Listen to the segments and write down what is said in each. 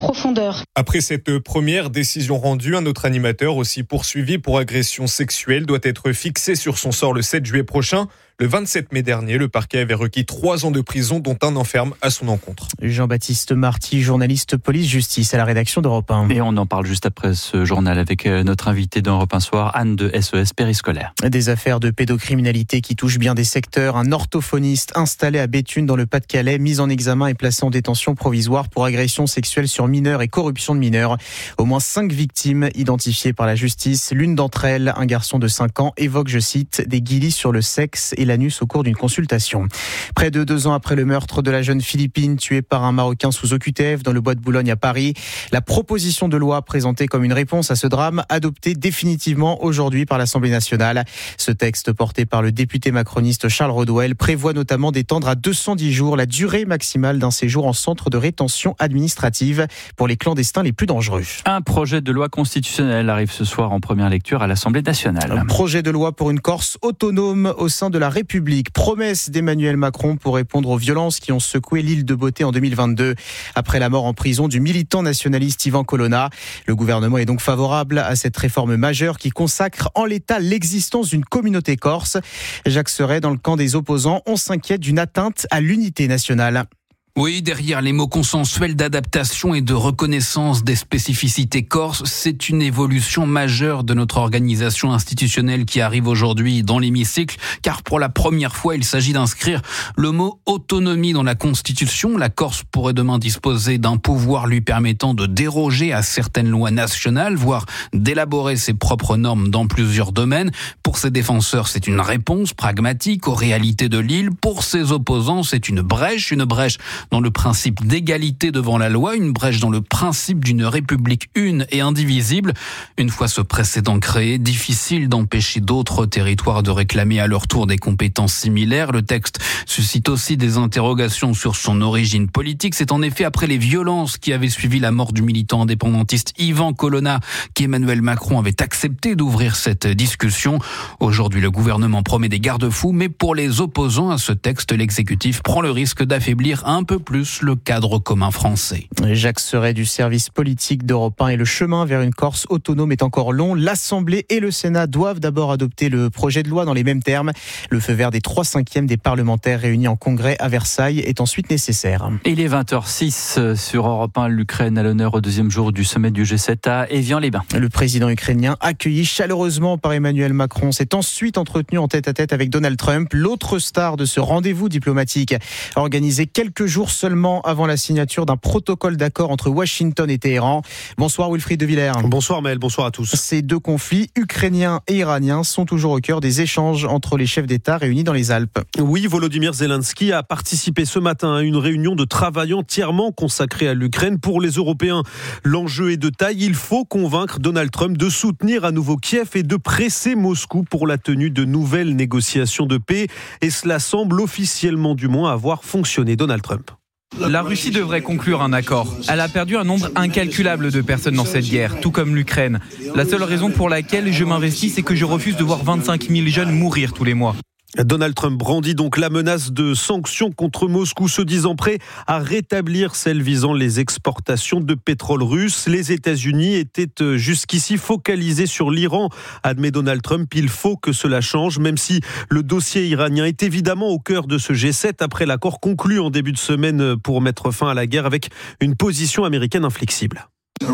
profondeur. Après cette première décision rendue, un autre animateur aussi poursuivi pour agression sexuelle doit être fixé sur son sort le 7 juillet prochain. Le 27 mai dernier, le parquet avait requis 3 ans de prison, dont un an ferme à son encontre. Jean-Baptiste Marty, journaliste police-justice à la rédaction d'Europe 1. Et on en parle juste après ce journal avec notre invité d'Europe 1 Soir, Anne de SES Périscolaire. Des affaires de pédocriminalité qui touchent bien des secteurs. Un orthophoniste installé à Béthune dans le Pas-de-Calais, mis en examen et placé en détention provisoire pour agression sexuelle sur mineurs et corruption de mineurs. Au moins 5 victimes identifiées par la justice. L'une d'entre elles, un garçon de 5 ans, évoque, je cite, des guilis sur le sexe et l'anus au cours d'une consultation. Près de 2 ans après le meurtre de la jeune Philippine tuée par un Marocain sous OQTF dans le bois de Boulogne à Paris, la proposition de loi présentée comme une réponse à ce drame, adoptée définitivement aujourd'hui par l'Assemblée nationale. Ce texte porté par le député macroniste Charles Rodwell prévoit notamment d'étendre à 210 jours la durée maximale d'un séjour en centre de rétention administrative pour les clandestins les plus dangereux. Un projet de loi constitutionnelle arrive ce soir en première lecture à l'Assemblée nationale. Un projet de loi pour une Corse autonome au sein de la République. Promesse d'Emmanuel Macron pour répondre aux violences qui ont secoué l'île de Beauté en 2022. Après la mort en prison du militant nationaliste Ivan Colonna, le gouvernement est donc favorable à cette réforme majeure qui consacre en l'état l'existence d'une communauté corse. Jacques Serret, dans le camp des opposants, on s'inquiète d'une atteinte à l'unité nationale. Oui, derrière les mots consensuels d'adaptation et de reconnaissance des spécificités corses, c'est une évolution majeure de notre organisation institutionnelle qui arrive aujourd'hui dans l'hémicycle, car pour la première fois, il s'agit d'inscrire le mot autonomie dans la Constitution. La Corse pourrait demain disposer d'un pouvoir lui permettant de déroger à certaines lois nationales, voire d'élaborer ses propres normes dans plusieurs domaines. Pour ses défenseurs, c'est une réponse pragmatique aux réalités de l'île. Pour ses opposants, c'est une brèche dans le principe d'égalité devant la loi, une brèche dans le principe d'une république une et indivisible. Une fois ce précédent créé, difficile d'empêcher d'autres territoires de réclamer à leur tour des compétences similaires. Le texte suscite aussi des interrogations sur son origine politique. C'est en effet après les violences qui avaient suivi la mort du militant indépendantiste Ivan Colonna qu'Emmanuel Macron avait accepté d'ouvrir cette discussion. Aujourd'hui, le gouvernement promet des garde-fous, mais pour les opposants à ce texte, l'exécutif prend le risque d'affaiblir un peu plus le cadre commun français. Jacques Serret du service politique d'Europe 1 et le chemin vers une Corse autonome est encore long. L'Assemblée et le Sénat doivent d'abord adopter le projet de loi dans les mêmes termes. Le feu vert des 3/5 des parlementaires réunis en congrès à Versailles est ensuite nécessaire. Il est 20h06 sur Europe 1. L'Ukraine à l'honneur au 2e jour du sommet du G7 à Évian-les-Bains. Le président ukrainien, accueilli chaleureusement par Emmanuel Macron, s'est ensuite entretenu en tête-à-tête avec Donald Trump, l'autre star de ce rendez-vous diplomatique organisé quelques jours seulement avant la signature d'un protocole d'accord entre Washington et Téhéran. Bonsoir Wilfried de Villers. Bonsoir Maël, bonsoir à tous. Ces deux conflits, ukrainiens et iraniens, sont toujours au cœur des échanges entre les chefs d'État réunis dans les Alpes. Oui, Volodymyr Zelensky a participé ce matin à une réunion de travail entièrement consacrée à l'Ukraine. Pour les Européens, l'enjeu est de taille. Il faut convaincre Donald Trump de soutenir à nouveau Kiev et de presser Moscou pour la tenue de nouvelles négociations de paix. Et cela semble officiellement du moins avoir fonctionné. Donald Trump. La Russie devrait conclure un accord. Elle a perdu un nombre incalculable de personnes dans cette guerre, tout comme l'Ukraine. La seule raison pour laquelle je m'investis, c'est que je refuse de voir 25 000 jeunes mourir tous les mois. Donald Trump brandit donc la menace de sanctions contre Moscou, se disant prêt à rétablir celles visant les exportations de pétrole russe. Les États-Unis étaient jusqu'ici focalisés sur l'Iran, admet Donald Trump. Il faut que cela change, même si le dossier iranien est évidemment au cœur de ce G7 après l'accord conclu en début de semaine pour mettre fin à la guerre avec une position américaine inflexible.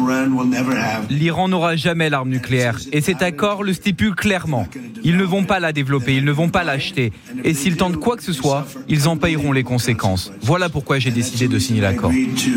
L'Iran n'aura jamais l'arme nucléaire et cet accord le stipule clairement. Ils ne vont pas la développer, ils ne vont pas l'acheter. Et s'ils tentent quoi que ce soit, ils en payeront les conséquences. Voilà pourquoi j'ai décidé de signer l'accord.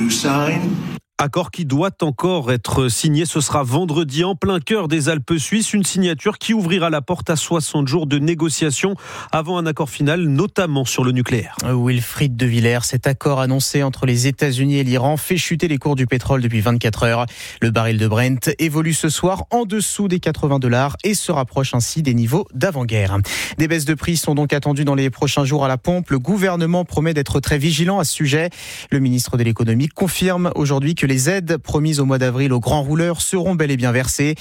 Accord qui doit encore être signé. Ce sera vendredi en plein cœur des Alpes suisses. Une signature qui ouvrira la porte à 60 jours de négociations avant un accord final, notamment sur le nucléaire. Wilfried de Villers, cet accord annoncé entre les États-Unis et l'Iran fait chuter les cours du pétrole depuis 24 heures. Le baril de Brent évolue ce soir en dessous des $80 et se rapproche ainsi des niveaux d'avant-guerre. Des baisses de prix sont donc attendues dans les prochains jours à la pompe. Le gouvernement promet d'être très vigilant à ce sujet. Le ministre de l'économie confirme aujourd'hui que les aides promises au mois d'avril aux grands rouleurs seront bel et bien versées.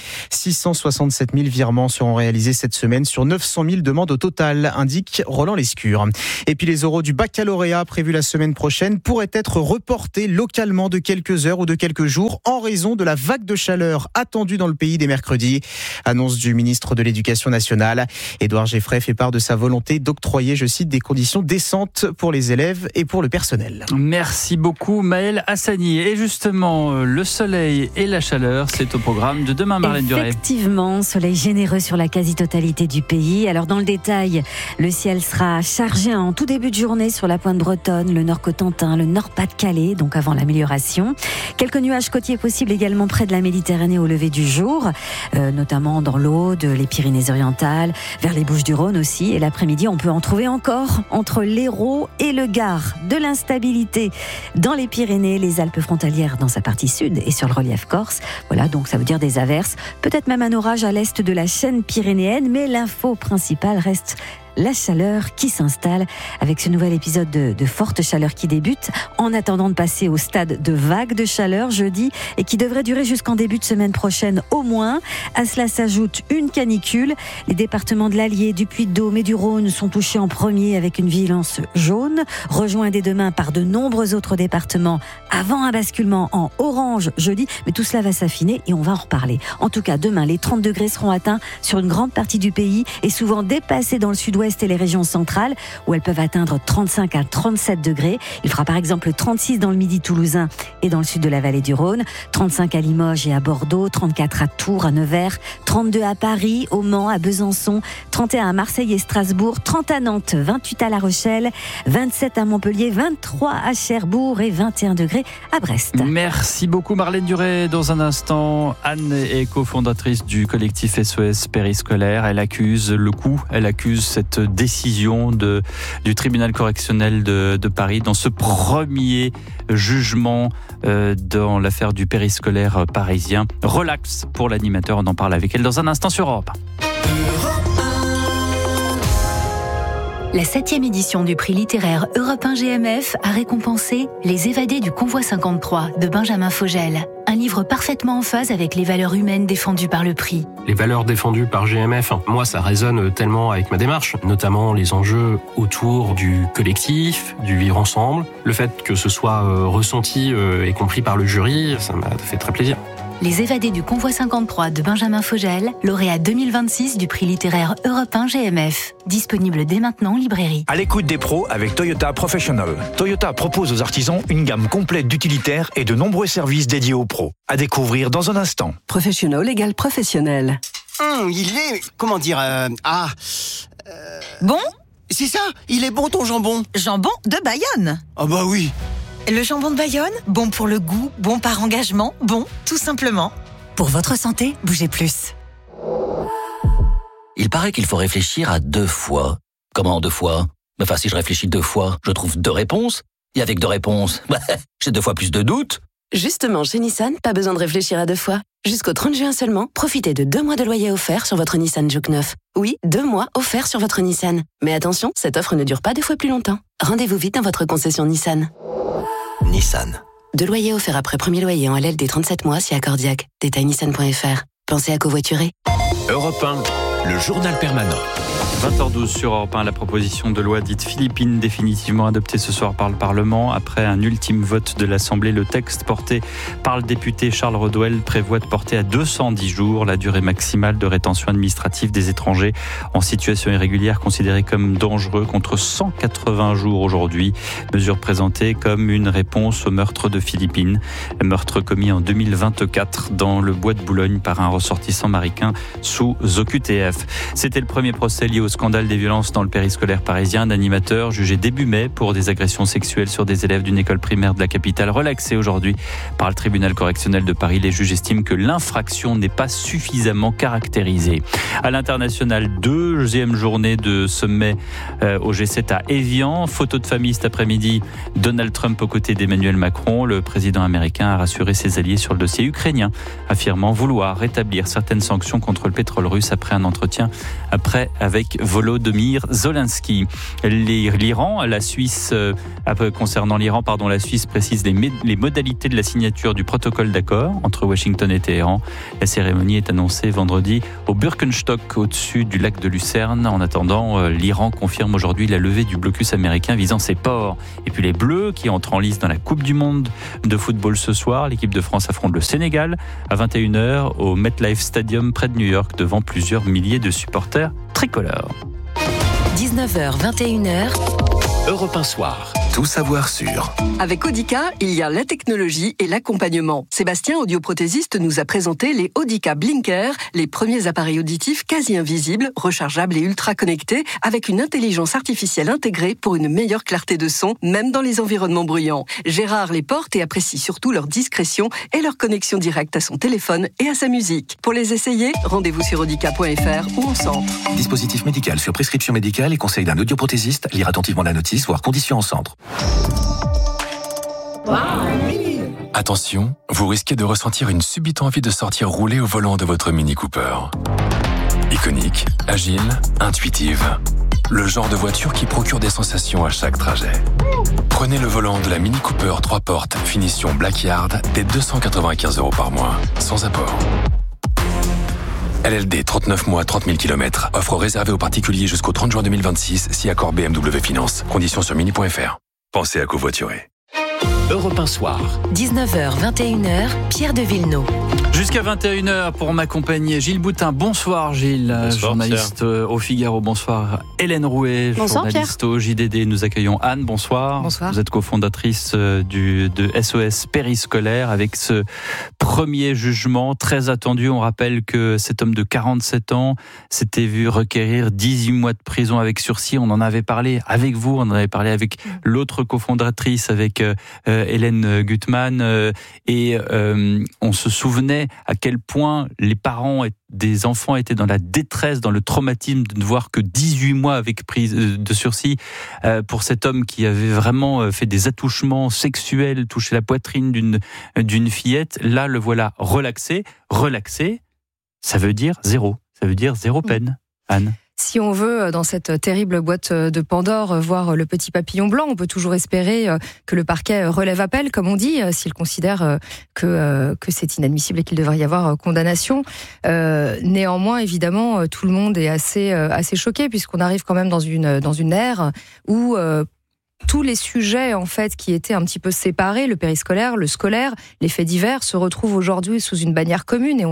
667 000 virements seront réalisés cette semaine sur 900 000 demandes au total, indique Roland Lescure. Et puis les oraux du baccalauréat prévus la semaine prochaine pourraient être reportés localement de quelques heures ou de quelques jours en raison de la vague de chaleur attendue dans le pays dès mercredi. Annonce du ministre de l'Éducation nationale. Édouard Geffray fait part de sa volonté d'octroyer, je cite, des conditions décentes pour les élèves et pour le personnel. Merci beaucoup Maëlle Hassani. Et justement, le soleil et la chaleur, c'est au programme de demain, Marlène Duret. Effectivement, soleil généreux sur la quasi-totalité du pays. Alors dans le détail, le ciel sera chargé en tout début de journée sur la pointe bretonne, le nord Cotentin, le nord Pas-de-Calais, donc avant l'amélioration. Quelques nuages côtiers possibles également près de la Méditerranée au lever du jour, notamment dans l'Aude, les Pyrénées-Orientales, vers les Bouches-du-Rhône aussi. Et l'après-midi, on peut en trouver encore entre l'Hérault et le Gard. De l'instabilité dans les Pyrénées, les Alpes frontalières dans sa partie sud et sur le relief corse. Voilà, donc ça veut dire des averses, peut-être même un orage à l'est de la chaîne pyrénéenne, mais l'info principale reste la chaleur qui s'installe avec ce nouvel épisode de forte chaleur qui débute en attendant de passer au stade de vague de chaleur jeudi et qui devrait durer jusqu'en début de semaine prochaine au moins. À cela s'ajoute une canicule. Les départements de l'Allier, du Puy-de-Dôme et du Rhône sont touchés en premier avec une vigilance jaune, rejoint dès demain par de nombreux autres départements avant un basculement en orange jeudi. Mais tout cela va s'affiner et on va en reparler. En tout cas, demain, les 30 degrés seront atteints sur une grande partie du pays et souvent dépassés dans le sud-ouest et les régions centrales où elles peuvent atteindre 35 à 37 degrés. Il fera par exemple 36 dans le midi toulousain et dans le sud de la vallée du Rhône, 35 à Limoges et à Bordeaux, 34 à Tours, à Nevers, 32 à Paris, au Mans, à Besançon, 31 à Marseille et Strasbourg, 30 à Nantes, 28 à La Rochelle, 27 à Montpellier, 23 à Cherbourg et 21 degrés à Brest. Merci beaucoup Marlène Duret. Dans un instant, Anne est cofondatrice du collectif SOS Périscolaire. Elle accuse cette décision du tribunal correctionnel de Paris dans ce premier jugement dans l'affaire du périscolaire parisien. Relax pour l'animateur, on en parle avec elle dans un instant sur Europe 1. La 7e édition du prix littéraire Europe 1 GMF a récompensé Les évadés du convoi 53 de Benjamin Fogel. Un livre parfaitement en phase avec les valeurs humaines défendues par le prix. Les valeurs défendues par GMF, moi ça résonne tellement avec ma démarche, notamment les enjeux autour du collectif, du vivre ensemble. Le fait que ce soit ressenti et compris par le jury, ça m'a fait très plaisir. Les évadés du convoi 53 de Benjamin Fogel, lauréat 2026 du prix littéraire Europe 1 GMF. Disponible dès maintenant en librairie. À l'écoute des pros avec Toyota Professional. Toyota propose aux artisans une gamme complète d'utilitaires et de nombreux services dédiés aux pros. À découvrir dans un instant. Professional égale professionnel. Il est... comment dire... Bon ? C'est ça, il est bon ton jambon. Jambon de Bayonne. Ah bah oui. Le jambon de Bayonne, bon pour le goût, bon par engagement, bon, tout simplement. Pour votre santé, bougez plus. Il paraît qu'il faut réfléchir à 2 fois. Comment 2 fois ? Enfin, si je réfléchis 2 fois, je trouve 2 réponses. Et avec 2 réponses, j'ai 2 fois plus de doutes. Justement, chez Nissan, pas besoin de réfléchir à 2 fois. Jusqu'au 30 juin seulement, profitez de 2 mois de loyer offert sur votre Nissan Juke 9. Oui, 2 mois offerts sur votre Nissan. Mais attention, cette offre ne dure pas 2 fois plus longtemps. Rendez-vous vite dans votre concession Nissan. Nissan. 2 loyers offerts après premier loyer en LLD 37 mois si accordiaque. Détail nissan.fr. Pensez à covoiturer. Europe 1, le journal permanent. 20h12 sur Europe 1, la proposition de loi dite Philippine, définitivement adoptée ce soir par le Parlement. Après un ultime vote de l'Assemblée, le texte porté par le député Charles Rodwell prévoit de porter à 210 jours la durée maximale de rétention administrative des étrangers en situation irrégulière considérés comme dangereux, contre 180 jours aujourd'hui. Mesure présentée comme une réponse au meurtre de Philippine, meurtre commis en 2024 dans le bois de Boulogne par un ressortissant marocain sous OQTF. C'était le premier procès lié au scandale des violences dans le périscolaire parisien. Un animateur jugé début mai pour des agressions sexuelles sur des élèves d'une école primaire de la capitale, relaxé aujourd'hui par le tribunal correctionnel de Paris. Les juges estiment que l'infraction n'est pas suffisamment caractérisée. À l'international, 2e journée de sommet au G7 à Évian. Photo de famille cet après-midi. Donald Trump aux côtés d'Emmanuel Macron. Le président américain a rassuré ses alliés sur le dossier ukrainien, affirmant vouloir rétablir certaines sanctions contre le pétrole russe après un entretien entretien après avec Volodymyr Zelensky. L'Iran, la Suisse, concernant l'Iran, la Suisse précise les modalités de la signature du protocole d'accord entre Washington et Téhéran. La cérémonie est annoncée vendredi au Birkenstock, au-dessus du lac de Lucerne. En attendant, l'Iran confirme aujourd'hui la levée du blocus américain visant ses ports. Et puis les Bleus qui entrent en lice dans la Coupe du Monde de football ce soir. L'équipe de France affronte le Sénégal à 21h au MetLife Stadium près de New York devant plusieurs milliers de supporters tricolores. 19h, 21h. Europe 1 Soir. Tout savoir sur. Avec Audica, il y a la technologie et l'accompagnement. Sébastien, audioprothésiste, nous a présenté les Audica Blinker, les premiers appareils auditifs quasi invisibles, rechargeables et ultra connectés, avec une intelligence artificielle intégrée pour une meilleure clarté de son, même dans les environnements bruyants. Gérard les porte et apprécie surtout leur discrétion et leur connexion directe à son téléphone et à sa musique. Pour les essayer, rendez-vous sur audica.fr ou en centre. Dispositif médical sur prescription médicale et conseil d'un audioprothésiste. Lire attentivement la notice, voire conditions en centre. Attention, vous risquez de ressentir une subite envie de sortir rouler au volant de votre Mini Cooper. Iconique, agile, intuitive. Le genre de voiture qui procure des sensations à chaque trajet. Prenez le volant de la Mini Cooper 3 portes finition Blackyard dès 295 € par mois, sans apport. LLD 39 mois, 30 000 km. Offre réservée aux particuliers jusqu'au 30 juin 2026, si accord BMW Finance. Conditions sur mini.fr. Pensez à covoiturer. Europe 1 Soir. 19h, 21h, Pierre de Villeneuve. Jusqu'à 21h pour m'accompagner Gilles Boutin. Bonsoir Gilles, bonsoir, journaliste Pierre. au Figaro. Bonsoir Hélène Rouet, bonsoir, journaliste Pierre. au JDD. Nous accueillons Anne. Bonsoir. Bonsoir. Vous êtes cofondatrice de SOS Périscolaire avec ce premier jugement très attendu. On rappelle que cet homme de 47 ans s'était vu requérir 18 mois de prison avec sursis. On en avait parlé avec vous, on en avait parlé avec l'autre cofondatrice, avec Hélène Gutmann, et on se souvenait à quel point les parents des enfants étaient dans la détresse, dans le traumatisme de ne voir que 18 mois avec prise de sursis pour cet homme qui avait vraiment fait des attouchements sexuels, touché la poitrine d'une fillette. Là, le voilà relaxé. Relaxé, ça veut dire zéro. Ça veut dire zéro peine. Anne? Si on veut, dans cette terrible boîte de Pandore, voir le petit papillon blanc, on peut toujours espérer que le parquet relève appel, comme on dit, s'il considère que c'est inadmissible et qu'il devrait y avoir condamnation. Néanmoins, évidemment, tout le monde est assez choqué, puisqu'on arrive quand même dans une ère où tous les sujets en fait qui étaient un petit peu séparés, le périscolaire, le scolaire, les faits divers, se retrouvent aujourd'hui sous une bannière commune, et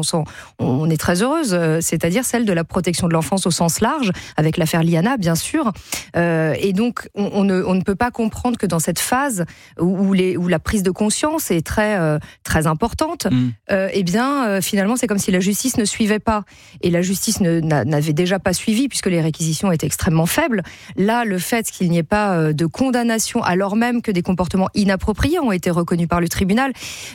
on est très heureuse, c'est-à-dire celle de la protection de l'enfance au sens large, avec l'affaire Liana bien sûr. Et donc on ne peut pas comprendre que dans cette phase où la prise de conscience est très importante, eh bien finalement c'est comme si la justice ne suivait pas, et la justice n'avait déjà pas suivi puisque les réquisitions étaient extrêmement faibles. Là, le fait qu'il n'y ait pas de condamnation alors même que des comportements inappropriés ont été reconnus par le tribunal,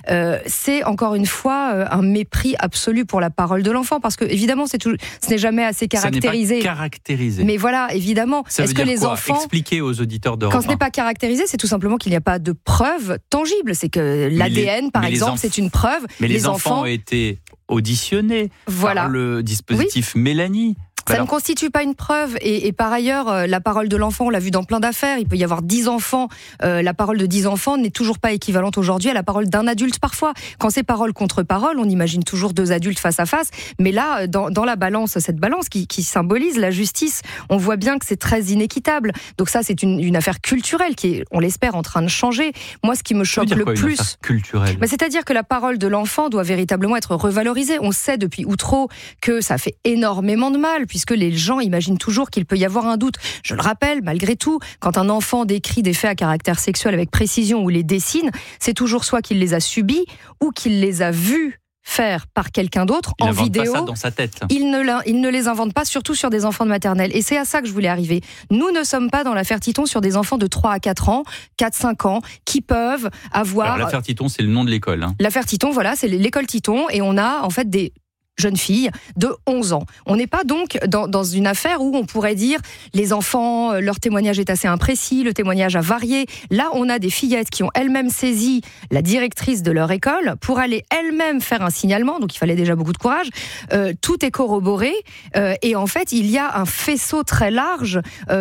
c'est encore une fois un mépris absolu pour la parole de l'enfant, parce que évidemment ce n'est jamais assez caractérisé. Ça n'est pas caractérisé. Mais voilà, évidemment. Ça veut dire les enfants, expliquer aux auditeurs d'Europe 1. Quand ce n'est pas caractérisé, c'est tout simplement qu'il n'y a pas de preuve tangible. C'est que l'ADN, par exemple, c'est une preuve. Mais les enfants ont été auditionnés par le dispositif Mélanie. Ça ne constitue pas une preuve, et par ailleurs, la parole de l'enfant, on l'a vu dans plein d'affaires, il peut y avoir 10 enfants, la parole de 10 enfants n'est toujours pas équivalente aujourd'hui à la parole d'un adulte parfois. Quand c'est parole contre parole, on imagine toujours 2 adultes face à face, mais là, dans la balance, cette balance qui symbolise la justice, on voit bien que c'est très inéquitable. Donc ça, c'est une affaire culturelle qui est, on l'espère, en train de changer. Moi, ce qui me choque le plus... culturelle. C'est-à-dire que la parole de l'enfant doit véritablement être revalorisée. On sait depuis Outreau que ça fait énormément de mal, puisque les gens imaginent toujours qu'il peut y avoir un doute. Je le rappelle, malgré tout, quand un enfant décrit des faits à caractère sexuel avec précision ou les dessine, c'est toujours soit qu'il les a subis ou qu'il les a vus faire par quelqu'un d'autre en vidéo. Il n'invente pas ça dans sa tête. Il ne les invente pas, surtout sur des enfants de maternelle. Et c'est à ça que je voulais arriver. Nous ne sommes pas dans l'affaire Titon sur des enfants de 3 à 4 ans, 4-5 ans, qui peuvent avoir... Alors, l'affaire Titon, c'est le nom de l'école. L'affaire Titon, voilà, c'est l'école Titon. Et on a en fait jeune fille de 11 ans. On n'est pas donc dans une affaire où on pourrait dire les enfants, leur témoignage est assez imprécis, le témoignage a varié. Là, on a des fillettes qui ont elles-mêmes saisi la directrice de leur école pour aller elles-mêmes faire un signalement, donc il fallait déjà beaucoup de courage. Tout est corroboré et en fait, il y a un faisceau très large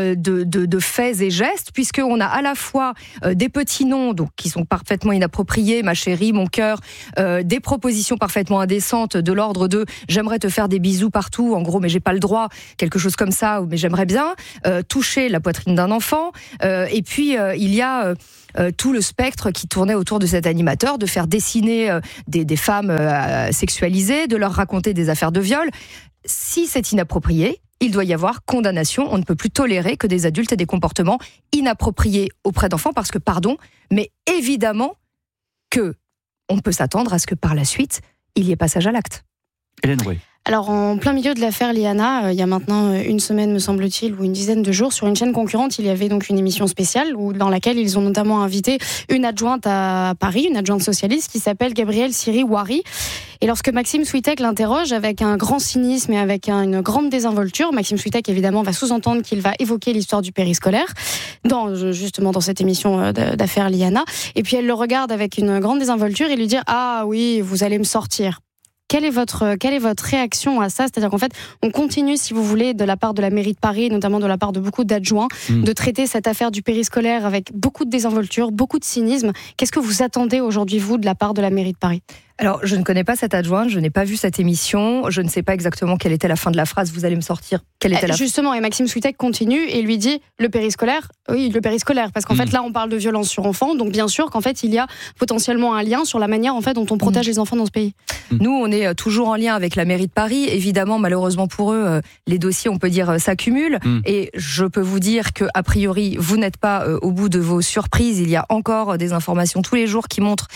de faits et gestes, puisqu'on a à la fois des petits noms donc, qui sont parfaitement inappropriés, ma chérie, mon cœur, des propositions parfaitement indécentes de l'ordre de j'aimerais te faire des bisous partout, en gros, mais j'ai pas le droit, quelque chose comme ça, mais j'aimerais bien toucher la poitrine d'un enfant. Et puis, il y a tout le spectre qui tournait autour de cet animateur, de faire dessiner des femmes sexualisées, de leur raconter des affaires de viol. Si c'est inapproprié, il doit y avoir condamnation. On ne peut plus tolérer que des adultes aient des comportements inappropriés auprès d'enfants, parce que, pardon, mais évidemment que on peut s'attendre à ce que par la suite, il y ait passage à l'acte. Hélène Rouet. Alors, en plein milieu de l'affaire Liana, il y a maintenant une semaine, me semble-t-il, ou une dizaine de jours, sur une chaîne concurrente, il y avait donc une émission spéciale dans laquelle ils ont notamment invité une adjointe à Paris, une adjointe socialiste qui s'appelle Gabrielle Siri-Wari. Et lorsque Maxime Switek l'interroge avec un grand cynisme et avec une grande désinvolture, Maxime Switek, évidemment, va sous-entendre qu'il va évoquer l'histoire du périscolaire, justement dans cette émission d'affaires Liana. Et puis elle le regarde avec une grande désinvolture et lui dit « Ah oui, vous allez me sortir ». Quelle est votre réaction à ça ? C'est-à-dire qu'en fait, on continue, si vous voulez, de la part de la mairie de Paris, notamment de la part de beaucoup d'adjoints, de traiter cette affaire du périscolaire avec beaucoup de désinvolture, beaucoup de cynisme. Qu'est-ce que vous attendez aujourd'hui, vous, de la part de la mairie de Paris ? Alors, je ne connais pas cette adjointe, je n'ai pas vu cette émission, je ne sais pas exactement quelle était la fin de la phrase, vous allez me sortir. Quelle était Justement, et Maxime Switek continue et lui dit le périscolaire, parce qu'en fait, là, on parle de violence sur enfants, donc bien sûr qu'en fait, il y a potentiellement un lien sur la manière en fait, dont on protège les enfants dans ce pays. Nous, on est toujours en lien avec la mairie de Paris. Évidemment, malheureusement pour eux, les dossiers, on peut dire, s'accumulent. Et je peux vous dire que, a priori, vous n'êtes pas au bout de vos surprises. Il y a encore des informations tous les jours qui montrent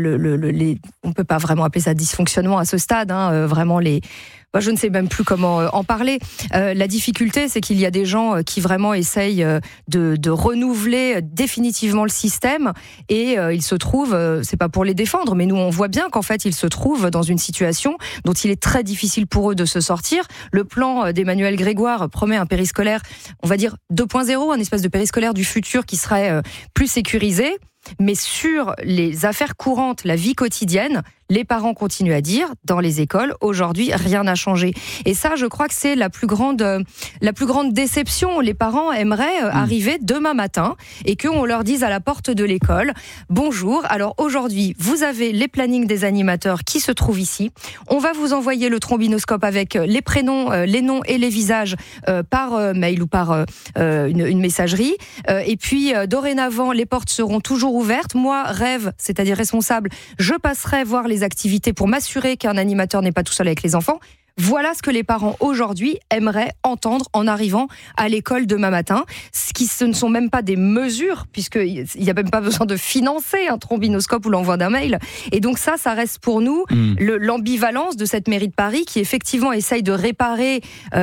on peut pas vraiment appeler ça dysfonctionnement à ce stade, vraiment je ne sais même plus comment en parler. La difficulté, c'est qu'il y a des gens qui vraiment essayent de renouveler définitivement le système et ils se trouvent, c'est pas pour les défendre, mais nous on voit bien qu'en fait ils se trouvent dans une situation dont il est très difficile pour eux de se sortir. Le plan d'Emmanuel Grégoire promet un périscolaire, on va dire 2.0, un espèce de périscolaire du futur qui serait plus sécurisé. Mais sur les affaires courantes, la vie quotidienne, les parents continuent à dire, dans les écoles, aujourd'hui, rien n'a changé. Et ça, je crois que c'est la plus grande déception. Les parents aimeraient arriver demain matin et qu'on leur dise à la porte de l'école, bonjour, alors aujourd'hui, vous avez les plannings des animateurs qui se trouvent ici. On va vous envoyer le trombinoscope avec les prénoms, les noms et les visages par mail ou par une messagerie. Et puis, dorénavant, les portes seront toujours ouvertes. Moi, Rêve, c'est-à-dire responsable, je passerai voir les activités pour m'assurer qu'un animateur n'est pas tout seul avec les enfants. Voilà ce que les parents aujourd'hui aimeraient entendre en arrivant à l'école demain matin. Ce ne sont même pas des mesures, puisqu'il n'y a même pas besoin de financer un trombinoscope ou l'envoi d'un mail. Et donc ça reste pour nous l'ambivalence de cette mairie de Paris qui effectivement essaye de réparer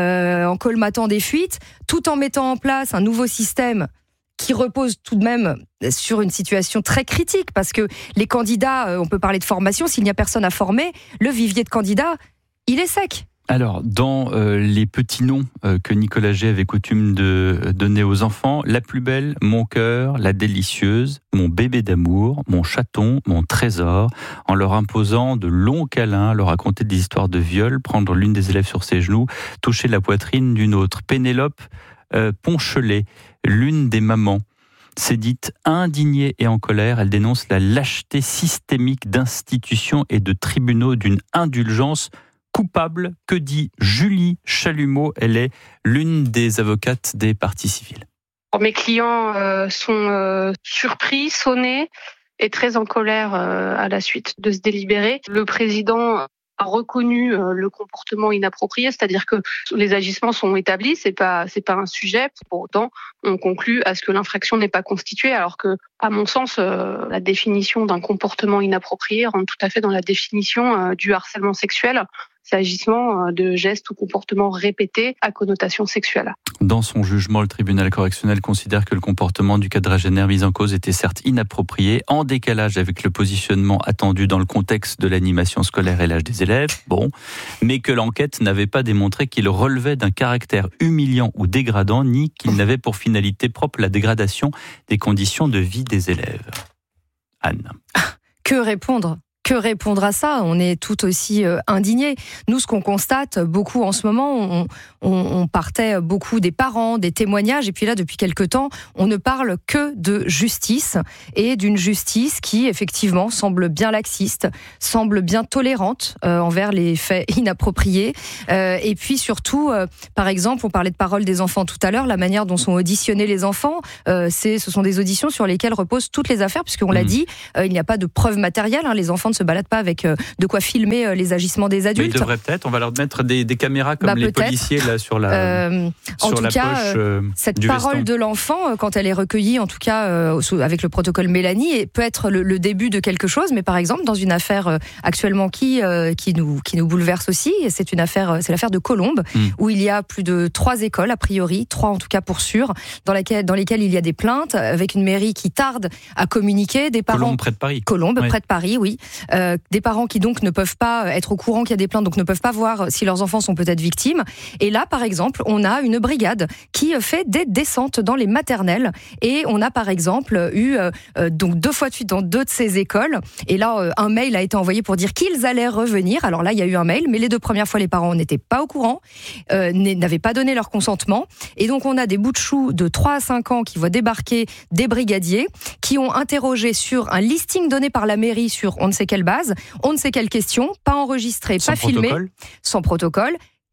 en colmatant des fuites, tout en mettant en place un nouveau système qui repose tout de même sur une situation très critique, parce que les candidats, on peut parler de formation, s'il n'y a personne à former, le vivier de candidats, il est sec. Alors, dans les petits noms que Nicolas Gay avait coutume de donner aux enfants, la plus belle, mon cœur, la délicieuse, mon bébé d'amour, mon chaton, mon trésor, en leur imposant de longs câlins, leur raconter des histoires de viol, prendre l'une des élèves sur ses genoux, toucher la poitrine d'une autre. Pénélope Ponchelet, l'une des mamans, s'est dite indignée et en colère. Elle dénonce la lâcheté systémique d'institutions et de tribunaux, d'une indulgence coupable. Que dit Julie Chalumeau? Elle est l'une des avocates des parties civiles. Mes clients sont surpris, sonnés et très en colère à la suite de ce délibéré. Le président a reconnu le comportement inapproprié, c'est-à-dire que les agissements sont établis, c'est pas un sujet. Pour autant, on conclut à ce que l'infraction n'est pas constituée, alors que, à mon sens, la définition d'un comportement inapproprié rentre tout à fait dans la définition du harcèlement sexuel. ces agissements de gestes ou comportements répétés à connotation sexuelle. Dans son jugement, le tribunal correctionnel considère que le comportement du quadragénaire mis en cause était certes inapproprié, en décalage avec le positionnement attendu dans le contexte de l'animation scolaire et l'âge des élèves, mais que l'enquête n'avait pas démontré qu'il relevait d'un caractère humiliant ou dégradant, ni qu'il n'avait pour finalité propre la dégradation des conditions de vie des élèves. Anne. Que répondre à ça ? On est tout aussi indignés. Nous, ce qu'on constate beaucoup en ce moment, on partait beaucoup des parents, des témoignages, et puis là, depuis quelque temps, on ne parle que de justice, et d'une justice qui, effectivement, semble bien laxiste, semble bien tolérante envers les faits inappropriés. Et puis surtout, par exemple, on parlait de parole des enfants tout à l'heure, la manière dont sont auditionnés les enfants, ce sont des auditions sur lesquelles reposent toutes les affaires, puisqu'on l'a dit, il n'y a pas de preuves matérielles, les enfants ne se baladent pas avec de quoi filmer les agissements des adultes. Mais ils devraient peut-être, on va leur mettre des caméras comme les policiers là sur la en tout cas, cette parole de l'enfant, quand elle est recueillie, en tout cas avec le protocole Mélanie, peut être le début de quelque chose. Mais par exemple, dans une affaire actuellement qui nous bouleverse aussi, c'est l'affaire de Colombes, où il y a plus de 3 écoles, a priori, 3 en tout cas pour sûr, dans lesquelles il y a des plaintes, avec une mairie qui tarde à communiquer, des parents... Colombes près de Paris. Près de Paris, oui. Des parents qui donc ne peuvent pas être au courant qu'il y a des plaintes, donc ne peuvent pas voir si leurs enfants sont peut-être victimes. Et là, par exemple, on a une brigade qui fait des descentes dans les maternelles. Et on a par exemple eu donc 2 fois de suite dans 2 de ces écoles. Et là, un mail a été envoyé pour dire qu'ils allaient revenir. Alors là, il y a eu un mail, mais les 2 premières fois, les parents n'étaient pas au courant, n'avaient pas donné leur consentement. Et donc, on a des bouts de choux de 3 à 5 ans qui voient débarquer des brigadiers qui ont interrogé sur un listing donné par la mairie sur on ne sait quelle base, on ne sait quelle question, pas enregistré, pas filmé, sans protocole.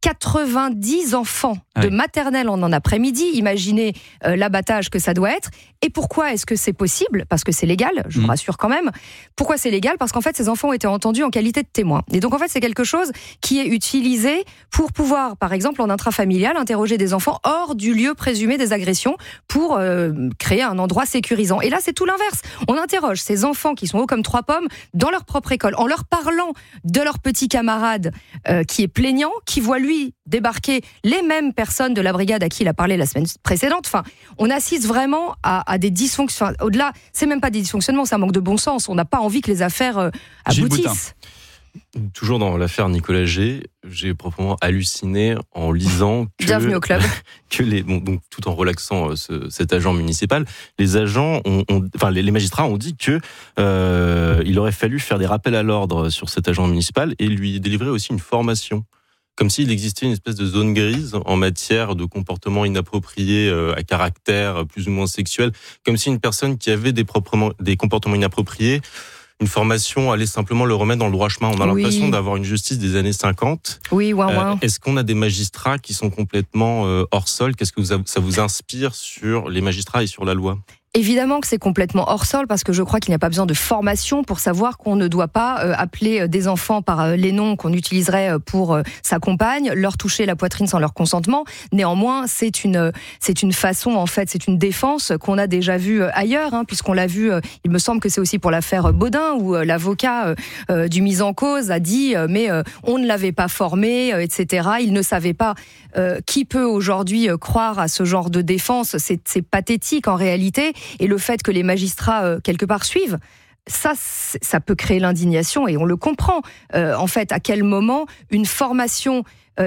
90 enfants de maternelle en un après-midi. Imaginez l'abattage que ça doit être. Et pourquoi est-ce que c'est possible ? Parce que c'est légal, je vous rassure quand même. Pourquoi c'est légal ? Parce qu'en fait, ces enfants ont été entendus en qualité de témoins. Et donc, en fait, c'est quelque chose qui est utilisé pour pouvoir, par exemple, en intrafamilial, interroger des enfants hors du lieu présumé des agressions pour créer un endroit sécurisant. Et là, c'est tout l'inverse. On interroge ces enfants qui sont hauts comme 3 pommes dans leur propre école, en leur parlant de leur petit camarade qui est plaignant, qui voit lui débarquer les mêmes personnes de la brigade à qui il a parlé la semaine précédente. Enfin, on assiste vraiment à des dysfonctionnements. Enfin, au-delà, c'est même pas des dysfonctionnements, c'est un manque de bon sens. On n'a pas envie que les affaires aboutissent. Toujours dans l'affaire Nicolas G, j'ai proprement halluciné en lisant que, bienvenue au club. Donc tout en relaxant cet agent municipal, les agents les magistrats ont dit que il aurait fallu faire des rappels à l'ordre sur cet agent municipal et lui délivrer aussi une formation. Comme s'il existait une espèce de zone grise en matière de comportement inapproprié à caractère plus ou moins sexuel, comme si une personne qui avait des comportements inappropriés, une formation allait simplement le remettre dans le droit chemin. On a l'impression d'avoir une justice des années 50. Oui, ouin. Est-ce qu'on a des magistrats qui sont complètement hors sol ? Qu'est-ce que ça vous inspire sur les magistrats et sur la loi ? Évidemment que c'est complètement hors sol parce que je crois qu'il n'y a pas besoin de formation pour savoir qu'on ne doit pas appeler des enfants par les noms qu'on utiliserait pour sa compagne, leur toucher la poitrine sans leur consentement. Néanmoins, c'est une façon, en fait, c'est une défense qu'on a déjà vue ailleurs, puisqu'on l'a vu, il me semble que c'est aussi pour l'affaire Baudin où l'avocat du mis en cause a dit mais on ne l'avait pas formé, etc. Il ne savait pas. Qui peut aujourd'hui croire à ce genre de défense ? C'est pathétique en réalité. Et le fait que les magistrats, quelque part, suivent, ça peut créer l'indignation et on le comprend. En fait, à quel moment une formation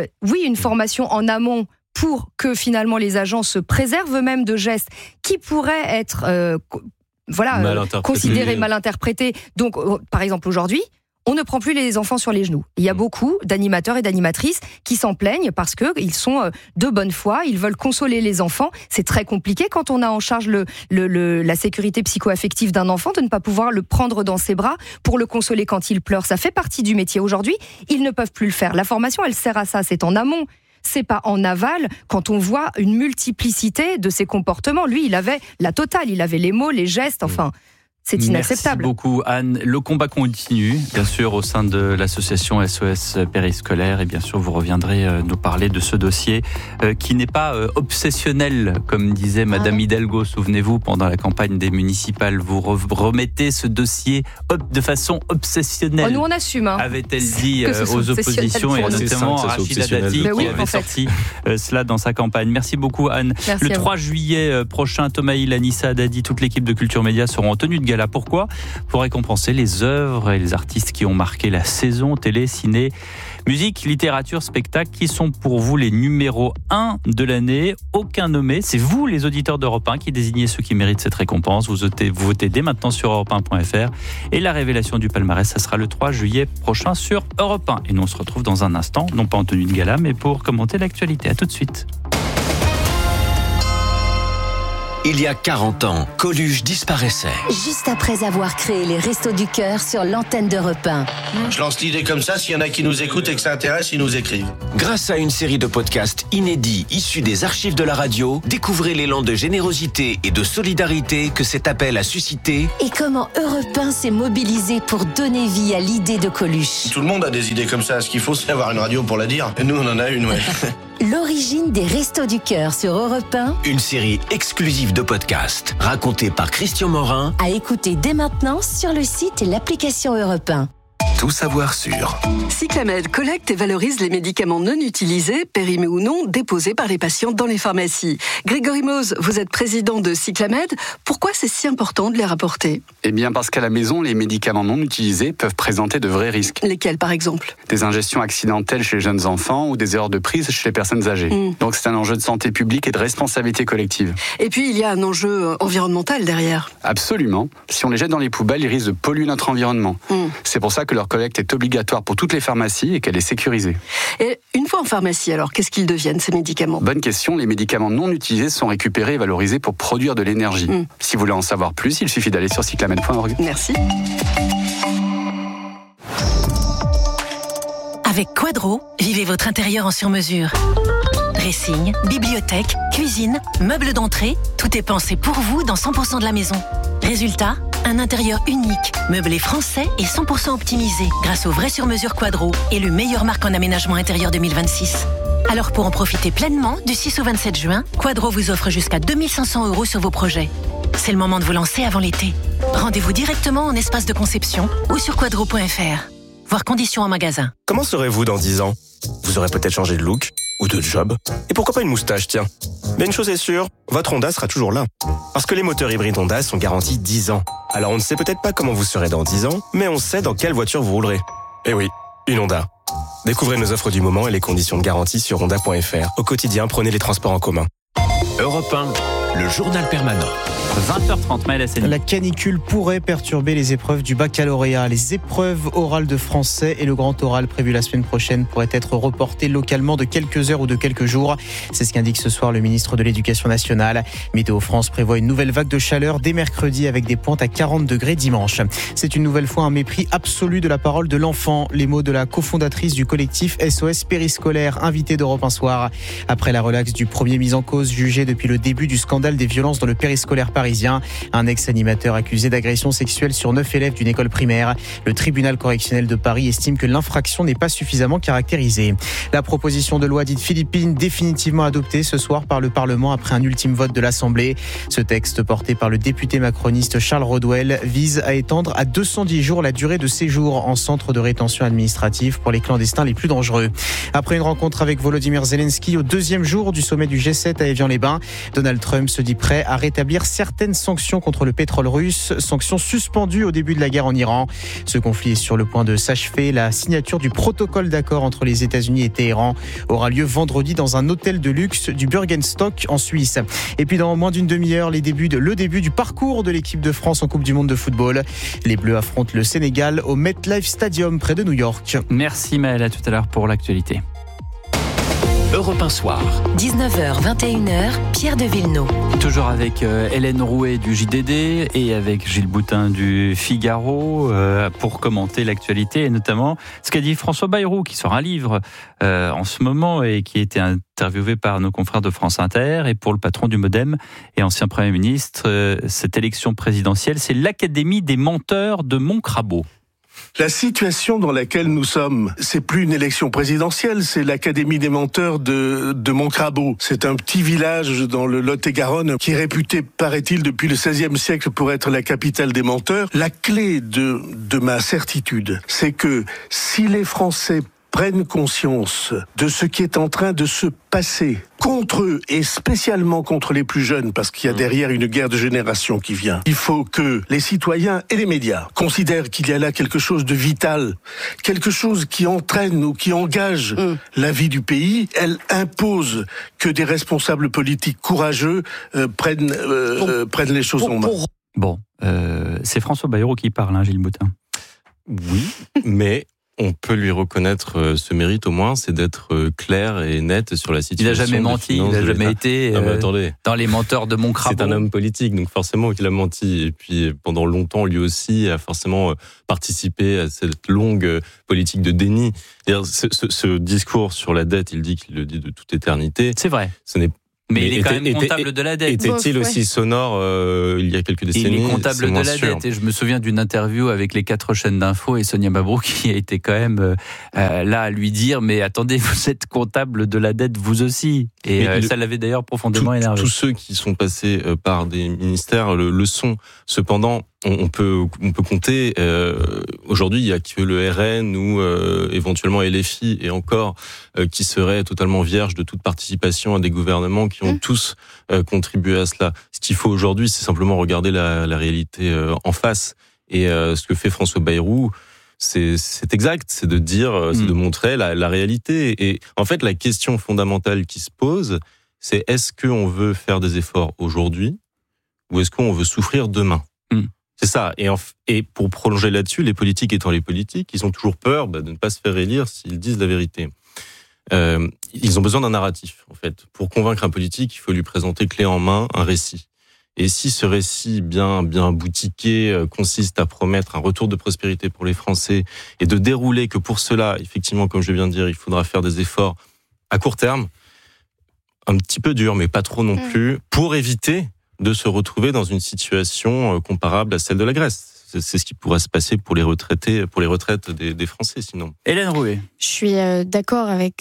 en amont pour que finalement les agents se préservent eux-mêmes de gestes qui pourraient être considérés mal interprétés. Donc, par exemple, aujourd'hui, on ne prend plus les enfants sur les genoux. Il y a beaucoup d'animateurs et d'animatrices qui s'en plaignent parce qu'ils sont de bonne foi, ils veulent consoler les enfants. C'est très compliqué quand on a en charge la sécurité psycho-affective d'un enfant de ne pas pouvoir le prendre dans ses bras pour le consoler quand il pleure. Ça fait partie du métier. Aujourd'hui, ils ne peuvent plus le faire. La formation, elle sert à ça, c'est en amont. C'est pas en aval quand on voit une multiplicité de ces comportements. Lui, il avait la totale, il avait les mots, les gestes, enfin... C'est inacceptable. Merci beaucoup Anne. Le combat continue, bien sûr, au sein de l'association SOS Périscolaire. Et bien sûr, vous reviendrez nous parler de ce dossier qui n'est pas obsessionnel, comme disait Madame Hidalgo. Souvenez-vous, pendant la campagne des municipales, vous remettez ce dossier de façon obsessionnelle. Nous, on assume. Avait-elle dit aux oppositions, et notamment Rachida Dati, qui avait sorti cela dans sa campagne. Merci beaucoup Anne. Merci le 3 juillet prochain, Thomas Hill, Anissa Haddadi, toute l'équipe de Culture Média seront en tenue de gala. Pourquoi ? Pour récompenser les œuvres et les artistes qui ont marqué la saison télé, ciné, musique, littérature, spectacle, qui sont pour vous les numéros 1 de l'année. Aucun nommé. C'est vous, les auditeurs d'Europe 1, qui désignez ceux qui méritent cette récompense. Vous votez dès maintenant sur europe1.fr. Et la révélation du palmarès, ça sera le 3 juillet prochain sur Europe 1. Et nous, on se retrouve dans un instant, non pas en tenue de gala, mais pour commenter l'actualité. À tout de suite. Il y a 40 ans, Coluche disparaissait. Juste après avoir créé les Restos du Cœur sur l'antenne d'Europe 1. Je lance l'idée comme ça, s'il y en a qui nous écoutent et que ça intéresse, ils nous écrivent. Grâce à une série de podcasts inédits issus des archives de la radio, découvrez l'élan de générosité et de solidarité que cet appel a suscité. Et comment Europe 1 s'est mobilisé pour donner vie à l'idée de Coluche. Tout le monde a des idées comme ça, ce qu'il faut c'est avoir une radio pour la dire. Et nous on en a une, ouais. L'origine des Restos du Cœur sur Europe 1. Une série exclusive de podcasts racontée par Christian Morin. À écouter dès maintenant sur le site et l'application Europe 1. Tout savoir sur. Cyclamed collecte et valorise les médicaments non utilisés, périmés ou non, déposés par les patients dans les pharmacies. Grégory Mose, vous êtes président de Cyclamed. Pourquoi c'est si important de les rapporter ? Eh bien parce qu'à la maison, les médicaments non utilisés peuvent présenter de vrais risques. Lesquels par exemple ? Des ingestions accidentelles chez les jeunes enfants ou des erreurs de prise chez les personnes âgées. Donc c'est un enjeu de santé publique et de responsabilité collective. Et puis il y a un enjeu environnemental derrière. Absolument. Si on les jette dans les poubelles, ils risquent de polluer notre environnement. C'est pour ça que leur collecte est obligatoire pour toutes les pharmacies et qu'elle est sécurisée. Et une fois en pharmacie, alors qu'est-ce qu'ils deviennent ces médicaments ? Bonne question, les médicaments non utilisés sont récupérés et valorisés pour produire de l'énergie. Si vous voulez en savoir plus, il suffit d'aller sur cyclamed.org. Merci. Avec Quadro, vivez votre intérieur en sur-mesure. Dressing, bibliothèque, cuisine, meubles d'entrée, tout est pensé pour vous dans 100% de la maison. Résultat, un intérieur unique, meublé français et 100% optimisé grâce au vrai sur-mesure Quadro et le meilleur marque en aménagement intérieur 2026. Alors pour en profiter pleinement, du 6 au 27 juin, Quadro vous offre jusqu'à 2500 € sur vos projets. C'est le moment de vous lancer avant l'été. Rendez-vous directement en espace de conception ou sur quadro.fr. Voir conditions en magasin. Comment serez-vous dans 10 ans ? Vous aurez peut-être changé de look ou de job. Et pourquoi pas une moustache, tiens ? Mais une chose est sûre, votre Honda sera toujours là. Parce que les moteurs hybrides Honda sont garantis 10 ans. Alors on ne sait peut-être pas comment vous serez dans 10 ans, mais on sait dans quelle voiture vous roulerez. Eh oui, une Honda. Découvrez nos offres du moment et les conditions de garantie sur honda.fr. Au quotidien, prenez les transports en commun. Europe 1, le journal permanent. 20h30, Maël Hassani. La canicule pourrait perturber les épreuves du baccalauréat. Les épreuves orales de français et le grand oral prévu la semaine prochaine pourraient être reportées localement de quelques heures ou de quelques jours. C'est ce qu'indique ce soir le ministre de l'Éducation nationale. Météo France prévoit une nouvelle vague de chaleur dès mercredi avec des pointes à 40 degrés dimanche. C'est une nouvelle fois un mépris absolu de la parole de l'enfant. Les mots de la cofondatrice du collectif SOS Périscolaire, invitée d'Europe un soir. Après la relaxe du premier mis en cause jugé depuis le début du scandale des violences dans le périscolaire parisien, un ex-animateur accusé d'agression sexuelle sur 9 élèves d'une école primaire. Le tribunal correctionnel de Paris estime que l'infraction n'est pas suffisamment caractérisée. La proposition de loi dite Philippine, définitivement adoptée ce soir par le Parlement après un ultime vote de l'Assemblée. Ce texte, porté par le député macroniste Charles Rodwell, vise à étendre à 210 jours la durée de séjour en centre de rétention administrative pour les clandestins les plus dangereux. Après une rencontre avec Volodymyr Zelensky au deuxième jour du sommet du G7 à Évian-les-Bains, Donald Trump se dit prêt à rétablir certaines sanctions contre le pétrole russe, sanctions suspendues au début de la guerre en Iran. Ce conflit est sur le point de s'achever. La signature du protocole d'accord entre les États-Unis et Téhéran aura lieu vendredi dans un hôtel de luxe du Bürgenstock en Suisse. Et puis dans moins d'une demi-heure, le début du parcours de l'équipe de France en Coupe du Monde de football. Les Bleus affrontent le Sénégal au MetLife Stadium près de New York. Merci Maël, à tout à l'heure pour l'actualité. Europe 1 Soir. 19h, 21h, Pierre de Villeneuve. Toujours avec Hélène Rouet du JDD et avec Gilles Boutin du Figaro pour commenter l'actualité et notamment ce qu'a dit François Bayrou qui sort un livre en ce moment et qui a été interviewé par nos confrères de France Inter et pour le patron du Modem et ancien Premier ministre. Cette élection présidentielle, c'est l'Académie des menteurs de Montcrabeau. La situation dans laquelle nous sommes, c'est plus une élection présidentielle, c'est l'Académie des menteurs de Montcrabeau. C'est un petit village dans le Lot-et-Garonne qui est réputé, paraît-il, depuis le XVIe siècle pour être la capitale des menteurs. La clé de ma certitude, c'est que si les Français prennent conscience de ce qui est en train de se passer contre eux et spécialement contre les plus jeunes, parce qu'il y a derrière une guerre de génération qui vient. Il faut que les citoyens et les médias considèrent qu'il y a là quelque chose de vital, quelque chose qui entraîne ou qui engage la vie du pays. Elle impose que des responsables politiques courageux prennent les choses en main. Bon, c'est François Bayrou qui parle, Gilles Boutin. Oui, mais on peut lui reconnaître ce mérite au moins, c'est d'être clair et net sur la situation. Il n'a jamais menti, il n'a jamais été dans les menteurs de Montcrabeau. C'est un homme politique, donc forcément qu'il a menti. Et puis pendant longtemps, lui aussi a forcément participé à cette longue politique de déni. Ce discours sur la dette, il dit qu'il le dit de toute éternité. C'est vrai. Ce n'est Mais il est quand même comptable de la dette. Était-il aussi sonore il y a quelques décennies? Il est comptable de la dette. Et je me souviens d'une interview avec les 4 chaînes d'infos et Sonia Mabrouk qui a été quand même là à lui dire mais attendez, vous êtes comptable de la dette vous aussi. Et ça l'avait d'ailleurs profondément énervé. Tous ceux qui sont passés par des ministères le sont. Cependant, on peut compter. Aujourd'hui, il y a que le RN ou éventuellement LFI et encore qui seraient totalement vierges de toute participation à des gouvernements qui ont tous contribué à cela. Ce qu'il faut aujourd'hui, c'est simplement regarder la réalité en face. Et ce que fait François Bayrou, c'est exact, c'est de dire, c'est de montrer la réalité. Et en fait, la question fondamentale qui se pose, c'est est-ce qu'on veut faire des efforts aujourd'hui ou est-ce qu'on veut souffrir demain? C'est ça. Et pour prolonger là-dessus, les politiques étant les politiques, ils ont toujours peur de ne pas se faire élire s'ils disent la vérité. Ils ont besoin d'un narratif, en fait. Pour convaincre un politique, il faut lui présenter clé en main un récit. Et si ce récit bien boutiqué consiste à promettre un retour de prospérité pour les Français et de dérouler que pour cela, effectivement, comme je viens de dire, il faudra faire des efforts à court terme, un petit peu dur, mais pas trop non plus, pour éviter de se retrouver dans une situation comparable à celle de la Grèce. C'est ce qui pourrait se passer pour les retraites des Français, sinon. Hélène Rouet. Je suis d'accord avec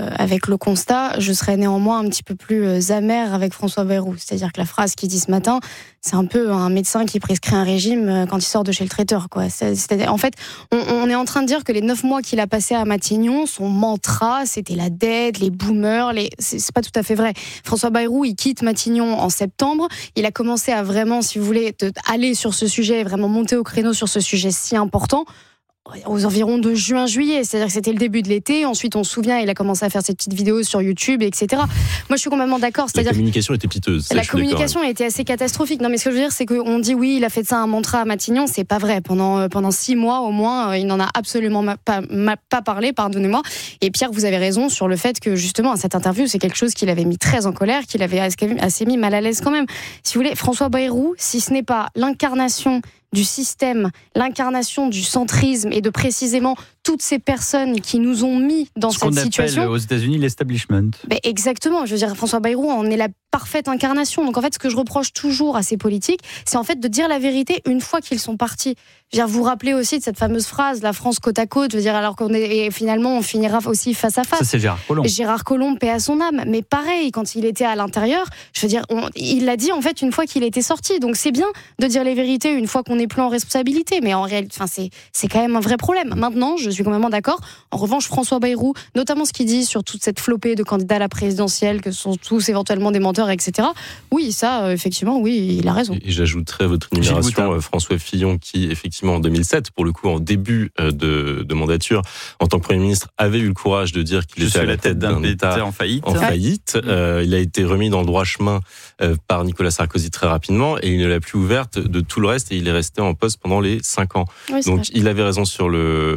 le constat. Je serais néanmoins un petit peu plus amère avec François Bayrou. C'est-à-dire que la phrase qu'il dit ce matin, c'est un peu un médecin qui prescrit un régime quand il sort de chez le traiteur, quoi. C'est-à-dire, en fait, on est en train de dire que les 9 mois qu'il a passés à Matignon, son mantra, c'était la dette, les boomers, c'est pas tout à fait vrai. François Bayrou, il quitte Matignon en septembre. Il a commencé à vraiment, si vous voulez, aller sur ce sujet, vraiment monter au créneau sur ce sujet si important aux environs de juin-juillet, c'est-à-dire que c'était le début de l'été. Ensuite, on se souvient, il a commencé à faire ses petites vidéos sur YouTube, etc. Moi, je suis complètement d'accord. La communication était piteuse. La communication a été assez catastrophique. Non, mais ce que je veux dire, c'est qu'on dit oui, il a fait de ça un mantra à Matignon. C'est pas vrai. Pendant 6 mois au moins, il n'en a absolument pas parlé. Pardonnez-moi. Et Pierre, vous avez raison sur le fait que justement, à cette interview, c'est quelque chose qu'il avait mis très en colère, qu'il avait assez mis mal à l'aise quand même. Si vous voulez, François Bayrou, si ce n'est pas l'incarnation du système, l'incarnation du centrisme et de précisément toutes ces personnes qui nous ont mis dans cette situation. Ce qu'on appelle aux États-Unis l'establishment. Exactement. Je veux dire, François Bayrou en est la parfaite incarnation. Donc en fait, ce que je reproche toujours à ces politiques, c'est en fait de dire la vérité une fois qu'ils sont partis. Je veux dire, vous vous rappelez aussi de cette fameuse phrase, la France côte à côte. Je veux dire, alors finalement, on finira aussi face à face. Ça, c'est Gérard Collomb. Gérard Collomb, paix à son âme. Mais pareil, quand il était à l'intérieur, je veux dire, il l'a dit en fait une fois qu'il était sorti. Donc c'est bien de dire les vérités une fois qu'on n'est plus en responsabilité. Mais en réalité, c'est quand même un vrai problème. Maintenant, je suis complètement d'accord. En revanche, François Bayrou, notamment ce qu'il dit sur toute cette flopée de candidats à la présidentielle, que sont tous éventuellement des menteurs, etc. Oui, ça, effectivement, oui, il a raison. Et j'ajouterais à votre énumération François Fillon, qui, effectivement, en 2007, pour le coup, en début de mandature, en tant que Premier ministre, avait eu le courage de dire qu'il était à la tête d'un État en faillite. Il a été remis dans le droit chemin par Nicolas Sarkozy très rapidement, et il ne l'a plus ouverte de tout le reste, et il est resté en poste pendant les 5 ans. Oui, donc, il avait raison sur le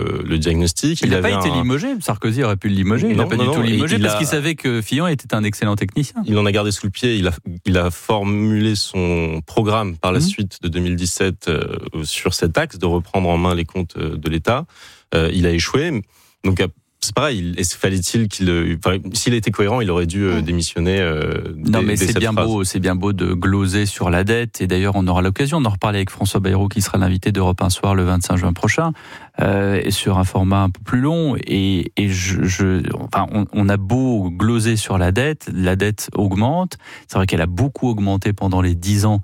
diagnostic. Il n'a pas été limogé. Sarkozy aurait pu le limoger. Il n'a pas du tout limogé parce qu'il savait que Fillon était un excellent technicien. Il en a gardé sous le pied. Il a formulé son programme par la suite de 2017 sur cet axe de reprendre en main les comptes de l'État. Il a échoué. Donc c'est pareil, fallait-il s'il était cohérent, il aurait dû démissionner. Non, mais c'est bien beau de gloser sur la dette. Et d'ailleurs, on aura l'occasion d'en reparler avec François Bayrou, qui sera l'invité d'Europe 1 Soir le 25 juin prochain, sur un format un peu plus long. Et on a beau gloser sur la dette augmente. C'est vrai qu'elle a beaucoup augmenté pendant les 10 ans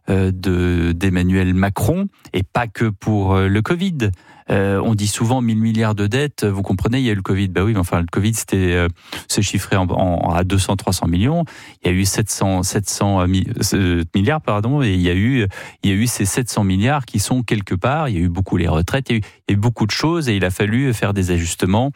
d'Emmanuel Macron, et pas que pour le Covid. On dit souvent 1000 milliards de dettes. Vous comprenez, il y a eu le Covid. Bah oui, mais enfin, le Covid, c'est chiffré à 200-300 millions. Il y a eu 700 milliards, pardon, et il y a eu ces 700 milliards qui sont quelque part. Il y a eu beaucoup les retraites, il y a eu beaucoup de choses, et il a fallu faire des ajustements.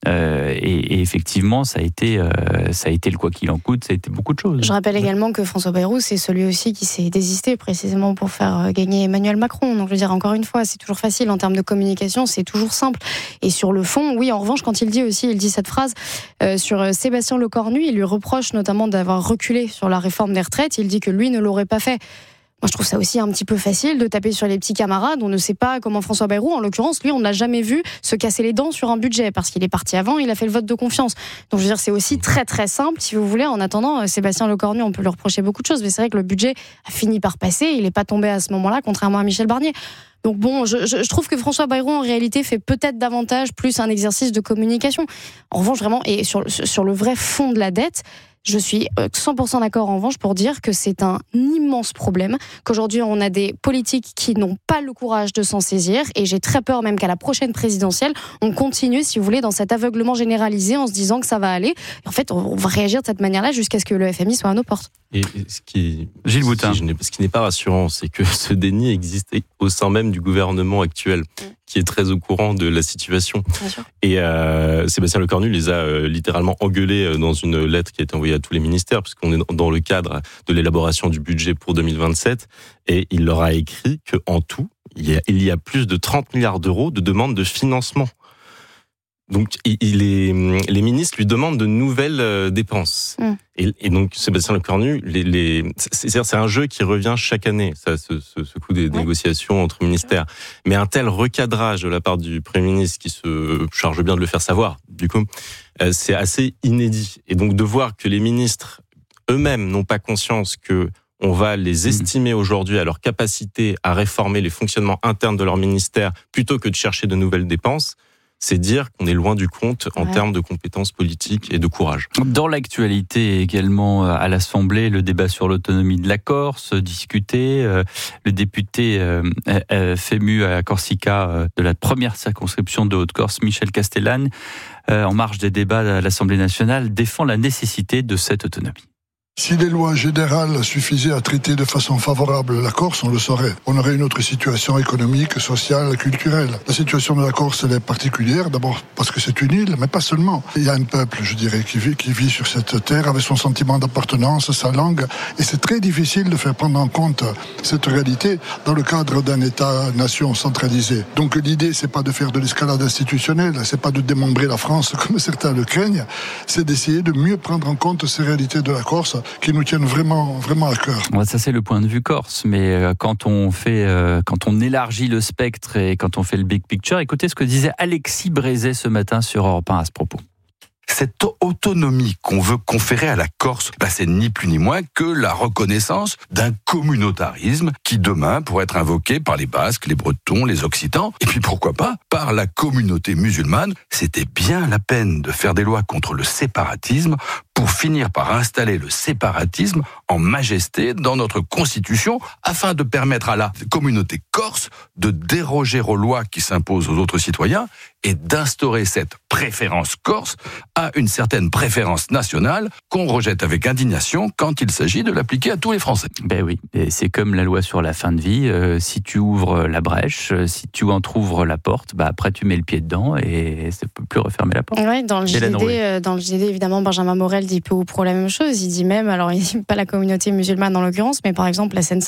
Et effectivement, ça a été le quoi qu'il en coûte, ça a été beaucoup de choses. Je rappelle également que François Bayrou, c'est celui aussi qui s'est désisté précisément pour faire gagner Emmanuel Macron. Donc je veux dire, encore une fois, c'est toujours facile en termes de communication, c'est toujours simple. Et sur le fond, oui, en revanche, quand il dit cette phrase sur Sébastien Lecornu, il lui reproche notamment d'avoir reculé sur la réforme des retraites. Il dit que lui ne l'aurait pas fait. Moi, je trouve ça aussi un petit peu facile de taper sur les petits camarades. On ne sait pas comment François Bayrou, en l'occurrence, lui, on ne l'a jamais vu se casser les dents sur un budget parce qu'il est parti avant, il a fait le vote de confiance. Donc, je veux dire, c'est aussi très, très simple, si vous voulez. En attendant, Sébastien Lecornu, on peut lui reprocher beaucoup de choses, mais c'est vrai que le budget a fini par passer. Il n'est pas tombé à ce moment-là, contrairement à Michel Barnier. Donc bon, je trouve que François Bayrou, en réalité, fait peut-être davantage plus un exercice de communication. En revanche, vraiment, et sur le vrai fond de la dette, je suis 100% d'accord en revanche pour dire que c'est un immense problème, qu'aujourd'hui on a des politiques qui n'ont pas le courage de s'en saisir, et j'ai très peur même qu'à la prochaine présidentielle, on continue, si vous voulez, dans cet aveuglement généralisé en se disant que ça va aller. Et en fait, on va réagir de cette manière-là jusqu'à ce que le FMI soit à nos portes. Et Gilles Boutin. Ce qui n'est pas rassurant, c'est que ce déni existe au sein même du gouvernement actuel, qui est très au courant de la situation. Et Sébastien Lecornu les a littéralement engueulés dans une lettre qui a été envoyée à tous les ministères, puisqu'on est dans le cadre de l'élaboration du budget pour 2027, et il leur a écrit qu'en tout, il y a plus de 30 milliards d'euros de demandes de financement. Donc, les ministres lui demandent de nouvelles dépenses. Et donc, Sébastien Lecornu, c'est un jeu qui revient chaque année, ce coup des négociations entre ministères. Mais un tel recadrage de la part du Premier ministre, qui se charge bien de le faire savoir, du coup, c'est assez inédit. Et donc, de voir que les ministres eux-mêmes n'ont pas conscience que on va les estimer aujourd'hui à leur capacité à réformer les fonctionnements internes de leur ministère, plutôt que de chercher de nouvelles dépenses, c'est dire qu'on est loin du compte en termes de compétences politiques et de courage. Dans l'actualité également à l'Assemblée, le débat sur l'autonomie de la Corse discuté. Le député FMU à Corsica de la première circonscription de Haute-Corse, Michel Castellane, en marge des débats à l'Assemblée nationale, défend la nécessité de cette autonomie. Si les lois générales suffisaient à traiter de façon favorable la Corse, on le saurait. On aurait une autre situation économique, sociale, culturelle. La situation de la Corse, elle est particulière, d'abord parce que c'est une île, mais pas seulement. Il y a un peuple, je dirais, qui vit sur cette terre avec son sentiment d'appartenance, sa langue, et c'est très difficile de faire prendre en compte cette réalité dans le cadre d'un État-nation centralisé. Donc l'idée, c'est pas de faire de l'escalade institutionnelle, c'est pas de démembrer la France comme certains le craignent, c'est d'essayer de mieux prendre en compte ces réalités de la Corse qui nous tiennent vraiment, vraiment à cœur. Ça, c'est le point de vue corse, mais quand on élargit le spectre et quand on fait le big picture, écoutez ce que disait Alexis Brézet ce matin sur Europe 1 à ce propos. Cette autonomie qu'on veut conférer à la Corse, c'est ni plus ni moins que la reconnaissance d'un communautarisme qui demain pourrait être invoqué par les Basques, les Bretons, les Occitans, et puis pourquoi pas par la communauté musulmane. C'était bien la peine de faire des lois contre le séparatisme pour finir par installer le séparatisme en majesté dans notre constitution afin de permettre à la communauté corse de déroger aux lois qui s'imposent aux autres citoyens et d'instaurer cette préférence corse à une certaine préférence nationale qu'on rejette avec indignation quand il s'agit de l'appliquer à tous les Français. Ben oui, et c'est comme la loi sur la fin de vie, si tu ouvres la brèche, si tu entrouvres la porte, après tu mets le pied dedans et ça ne peut plus refermer la porte. Oui, dans le JDD, évidemment, Benjamin Morel dit peu ou prou la même chose. Il dit même, alors il dit pas la communauté musulmane en l'occurrence, mais par exemple la Seine-Saint-Denis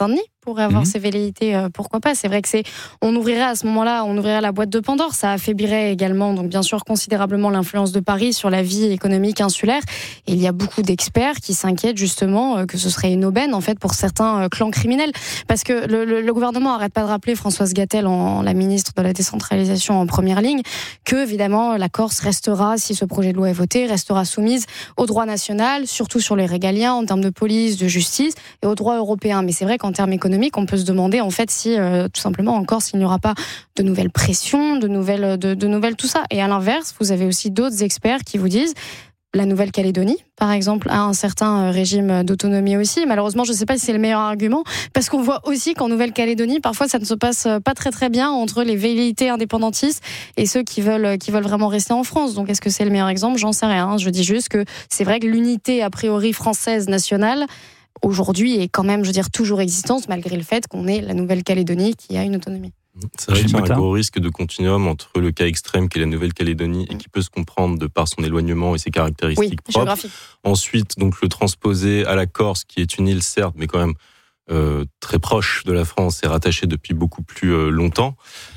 pourrait avoir ces velléités, pourquoi pas. C'est vrai que on ouvrirait à ce moment-là, la boîte de Pandore. Ça affaiblirait également, donc bien sûr, considérablement l'influence de Paris sur la vie économique insulaire. Et il y a beaucoup d'experts qui s'inquiètent justement que ce serait une aubaine en fait pour certains clans criminels, parce que le gouvernement n'arrête pas de rappeler, Françoise Gatel, la ministre de la décentralisation en première ligne, que évidemment la Corse restera, si ce projet de loi est voté, restera soumise au droit national, surtout sur les régaliens en termes de police, de justice et au droit européen. Mais c'est vrai qu'en termes économiques, on peut se demander en fait si tout simplement en Corse il n'y aura pas de nouvelles pressions, de nouvelles tout ça. Et à l'inverse, vous avez aussi d'autres experts qui vous disent la Nouvelle-Calédonie, par exemple, a un certain régime d'autonomie aussi. Malheureusement, je ne sais pas si c'est le meilleur argument, parce qu'on voit aussi qu'en Nouvelle-Calédonie, parfois, ça ne se passe pas très très bien entre les velléités indépendantistes et ceux qui veulent vraiment rester en France. Donc, est-ce que c'est le meilleur exemple ? J'en sais rien. Je dis juste que c'est vrai que l'unité a priori française nationale aujourd'hui est quand même, toujours existante, malgré le fait qu'on ait la Nouvelle-Calédonie qui a une autonomie. C'est vrai qu'il y a un gros risque de continuum entre le cas extrême qui est la Nouvelle-Calédonie et qui peut se comprendre de par son éloignement et ses caractéristiques propres. Ensuite, donc le transposer à la Corse, qui est une île certes, mais quand même très proche de la France et rattachée depuis beaucoup plus longtemps.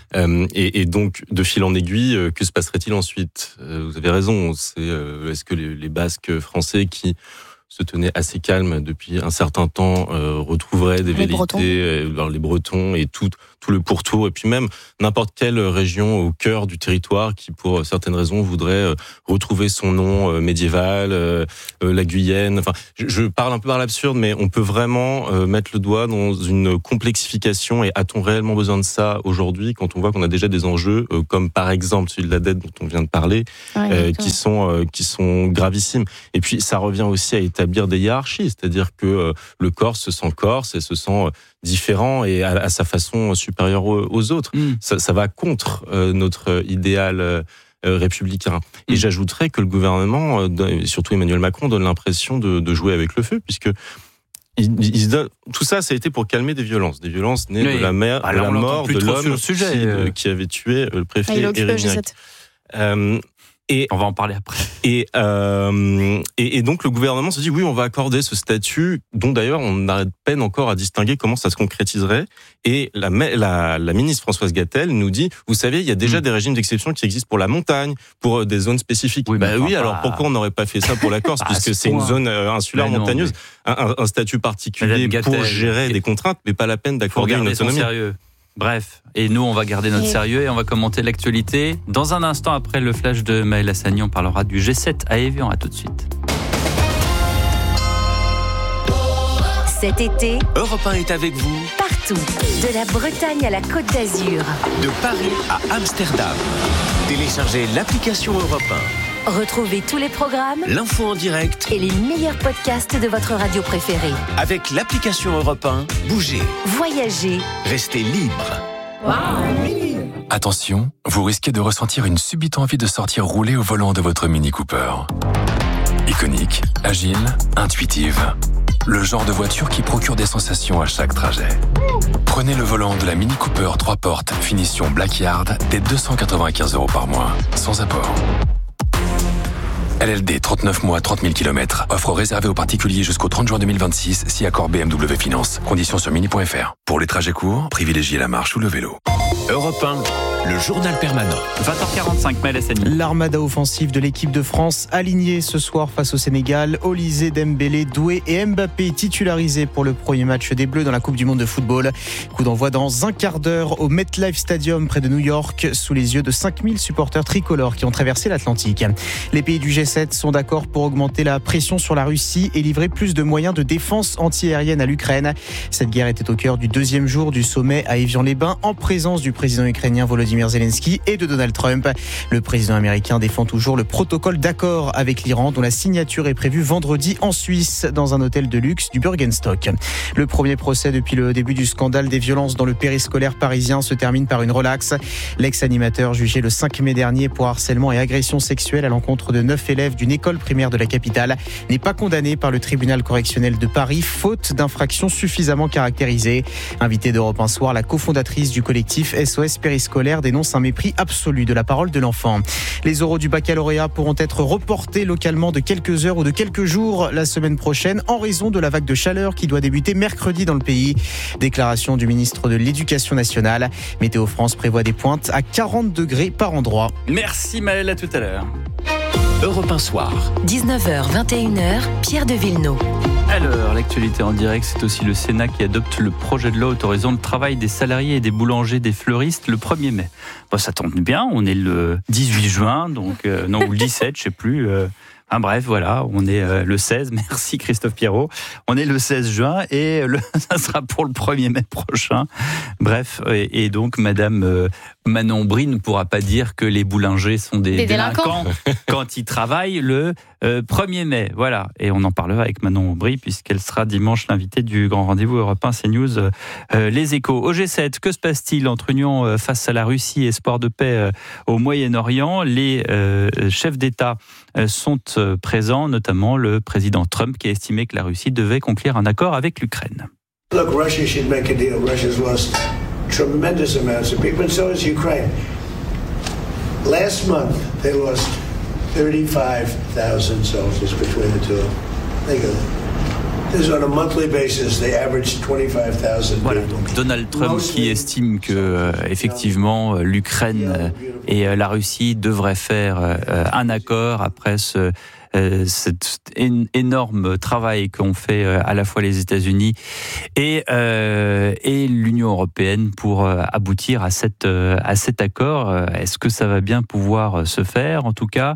Et donc, de fil en aiguille, que se passerait-il ensuite ? Vous avez raison. Est-ce que les Basques français qui se tenaient assez calmes depuis un certain temps retrouveraient des velléités, les Bretons et tout le pourtour, et puis même n'importe quelle région au cœur du territoire qui, pour certaines raisons, voudrait retrouver son nom médiéval, la Guyenne. Enfin, je parle un peu par l'absurde, mais on peut vraiment mettre le doigt dans une complexification. Et a-t-on réellement besoin de ça aujourd'hui, quand on voit qu'on a déjà des enjeux comme par exemple celui de la dette dont on vient de parler, qui sont gravissimes. Et puis ça revient aussi à établir des hiérarchies, c'est-à-dire que le Corse se sent corse et se sent différent et à sa façon supérieure aux autres. Ça va contre notre idéal républicain. Et j'ajouterais que le gouvernement, surtout Emmanuel Macron, donne l'impression de jouer avec le feu, puisque tout ça a été pour calmer des violences nées de la mort de l'homme qui avait tué le préfet Éric. Et on va en parler après. Et donc le gouvernement se dit oui, on va accorder ce statut, dont d'ailleurs on arrête peine encore à distinguer comment ça se concrétiserait. Et la ministre Françoise Gatel nous dit, vous savez, il y a déjà des régimes d'exception qui existent pour la montagne, pour des zones spécifiques. Alors pourquoi on n'aurait pas fait ça pour la Corse, puisque c'est une zone insulaire montagneuse, un statut particulier pour gérer des contraintes, mais pas la peine d'accorder une autonomie. Sérieux. Bref, et nous on va garder notre sérieux et on va commenter l'actualité. Dans un instant, après le flash de Maël Hassani, on parlera du G7 à Évian. À tout de suite. Cet été, Europe 1 est avec vous partout, de la Bretagne à la Côte d'Azur, de Paris à Amsterdam. Téléchargez l'application Europe 1. Retrouvez tous les programmes, l'info en direct et les meilleurs podcasts de votre radio préférée. Avec l'application Europe 1, bougez, voyagez, restez libre. Attention, vous risquez de ressentir une subite envie de sortir rouler au volant de votre Mini Cooper. Iconique, agile, intuitive. Le genre de voiture qui procure des sensations à chaque trajet. Prenez le volant de la Mini Cooper 3 portes, finition Blackyard, dès 295 € par mois, sans apport. LLD 39 mois, 30 000 km. Offre réservée aux particuliers jusqu'au 30 juin 2026, si accord BMW Finance. Conditions sur mini.fr. Pour les trajets courts, privilégiez la marche ou le vélo. Europe 1, le journal permanent. 20h45, Maël Hassani. L'armada offensive de l'équipe de France alignée ce soir face au Sénégal. Olysée, Dembélé, Doué et Mbappé titularisés pour le premier match des Bleus dans la Coupe du Monde de football. Coup d'envoi dans un quart d'heure au MetLife Stadium près de New York, sous les yeux de 5000 supporters tricolores qui ont traversé l'Atlantique. Les pays du G7 sont d'accord pour augmenter la pression sur la Russie et livrer plus de moyens de défense antiaérienne à l'Ukraine. Cette guerre était au cœur du deuxième jour du sommet à Évian-les-Bains en présence du président ukrainien Volodymyr Zelensky et de Donald Trump. Le président américain défend toujours le protocole d'accord avec l'Iran dont la signature est prévue vendredi en Suisse dans un hôtel de luxe du Bürgenstock. Le premier procès depuis le début du scandale des violences dans le périscolaire parisien se termine par une relaxe. L'ex-animateur jugé le 5 mai dernier pour harcèlement et agression sexuelle à l'encontre de 9 élèves d'une école primaire de la capitale n'est pas condamné par le tribunal correctionnel de Paris faute d'infraction suffisamment caractérisée. Invitée d'Europe 1 Soir, la cofondatrice du collectif SOS Périscolaire ministère dénonce un mépris absolu de la parole de l'enfant. Les oraux du baccalauréat pourront être reportés localement de quelques heures ou de quelques jours la semaine prochaine en raison de la vague de chaleur qui doit débuter mercredi dans le pays. Déclaration du ministre de l'Éducation nationale. Météo France prévoit des pointes à 40 degrés par endroit. Merci Maëlle, à tout à l'heure. Europe 1 Soir. 19h, 21h, Pierre de Villeneuve. Alors, l'actualité en direct, c'est aussi le Sénat qui adopte le projet de loi autorisant le travail des salariés et des boulangers, des fleuristes le 1er mai. Bon, ça tombe bien, on est le 18 juin, donc non, ou le 17, je sais plus. Bref, voilà, on est le 16, merci Christophe Pierrot. On est le 16 juin et ça sera pour le 1er mai prochain. Bref, et donc Madame Manon Brie ne pourra pas dire que les boulangers sont des délinquants quand ils travaillent le 1er mai. Voilà, et on en parlera avec Manon Brie puisqu'elle sera dimanche l'invitée du grand rendez-vous Europe 1 CNews Les Échos. Au G7, que se passe-t-il entre Union face à la Russie et espoir de paix au Moyen-Orient? Les chefs d'État sont présents, notamment le président Trump qui a estimé que la Russie devait conclure un accord avec l'Ukraine. Look, Russia should make a deal. Russia's lost tremendous amounts of people, and so has Ukraine. Last month, they lost 35,000 soldiers between the two of them. Think of it. This is on a monthly basis. They average 25,000. Voilà, donc Donald Trump qui estime que effectivement l'Ukraine et la Russie devraient faire un accord après cet énorme travail qu'ont fait à la fois les États-Unis et l'Union européenne pour aboutir à cet accord. Est-ce que ça va bien pouvoir se faire? En tout cas,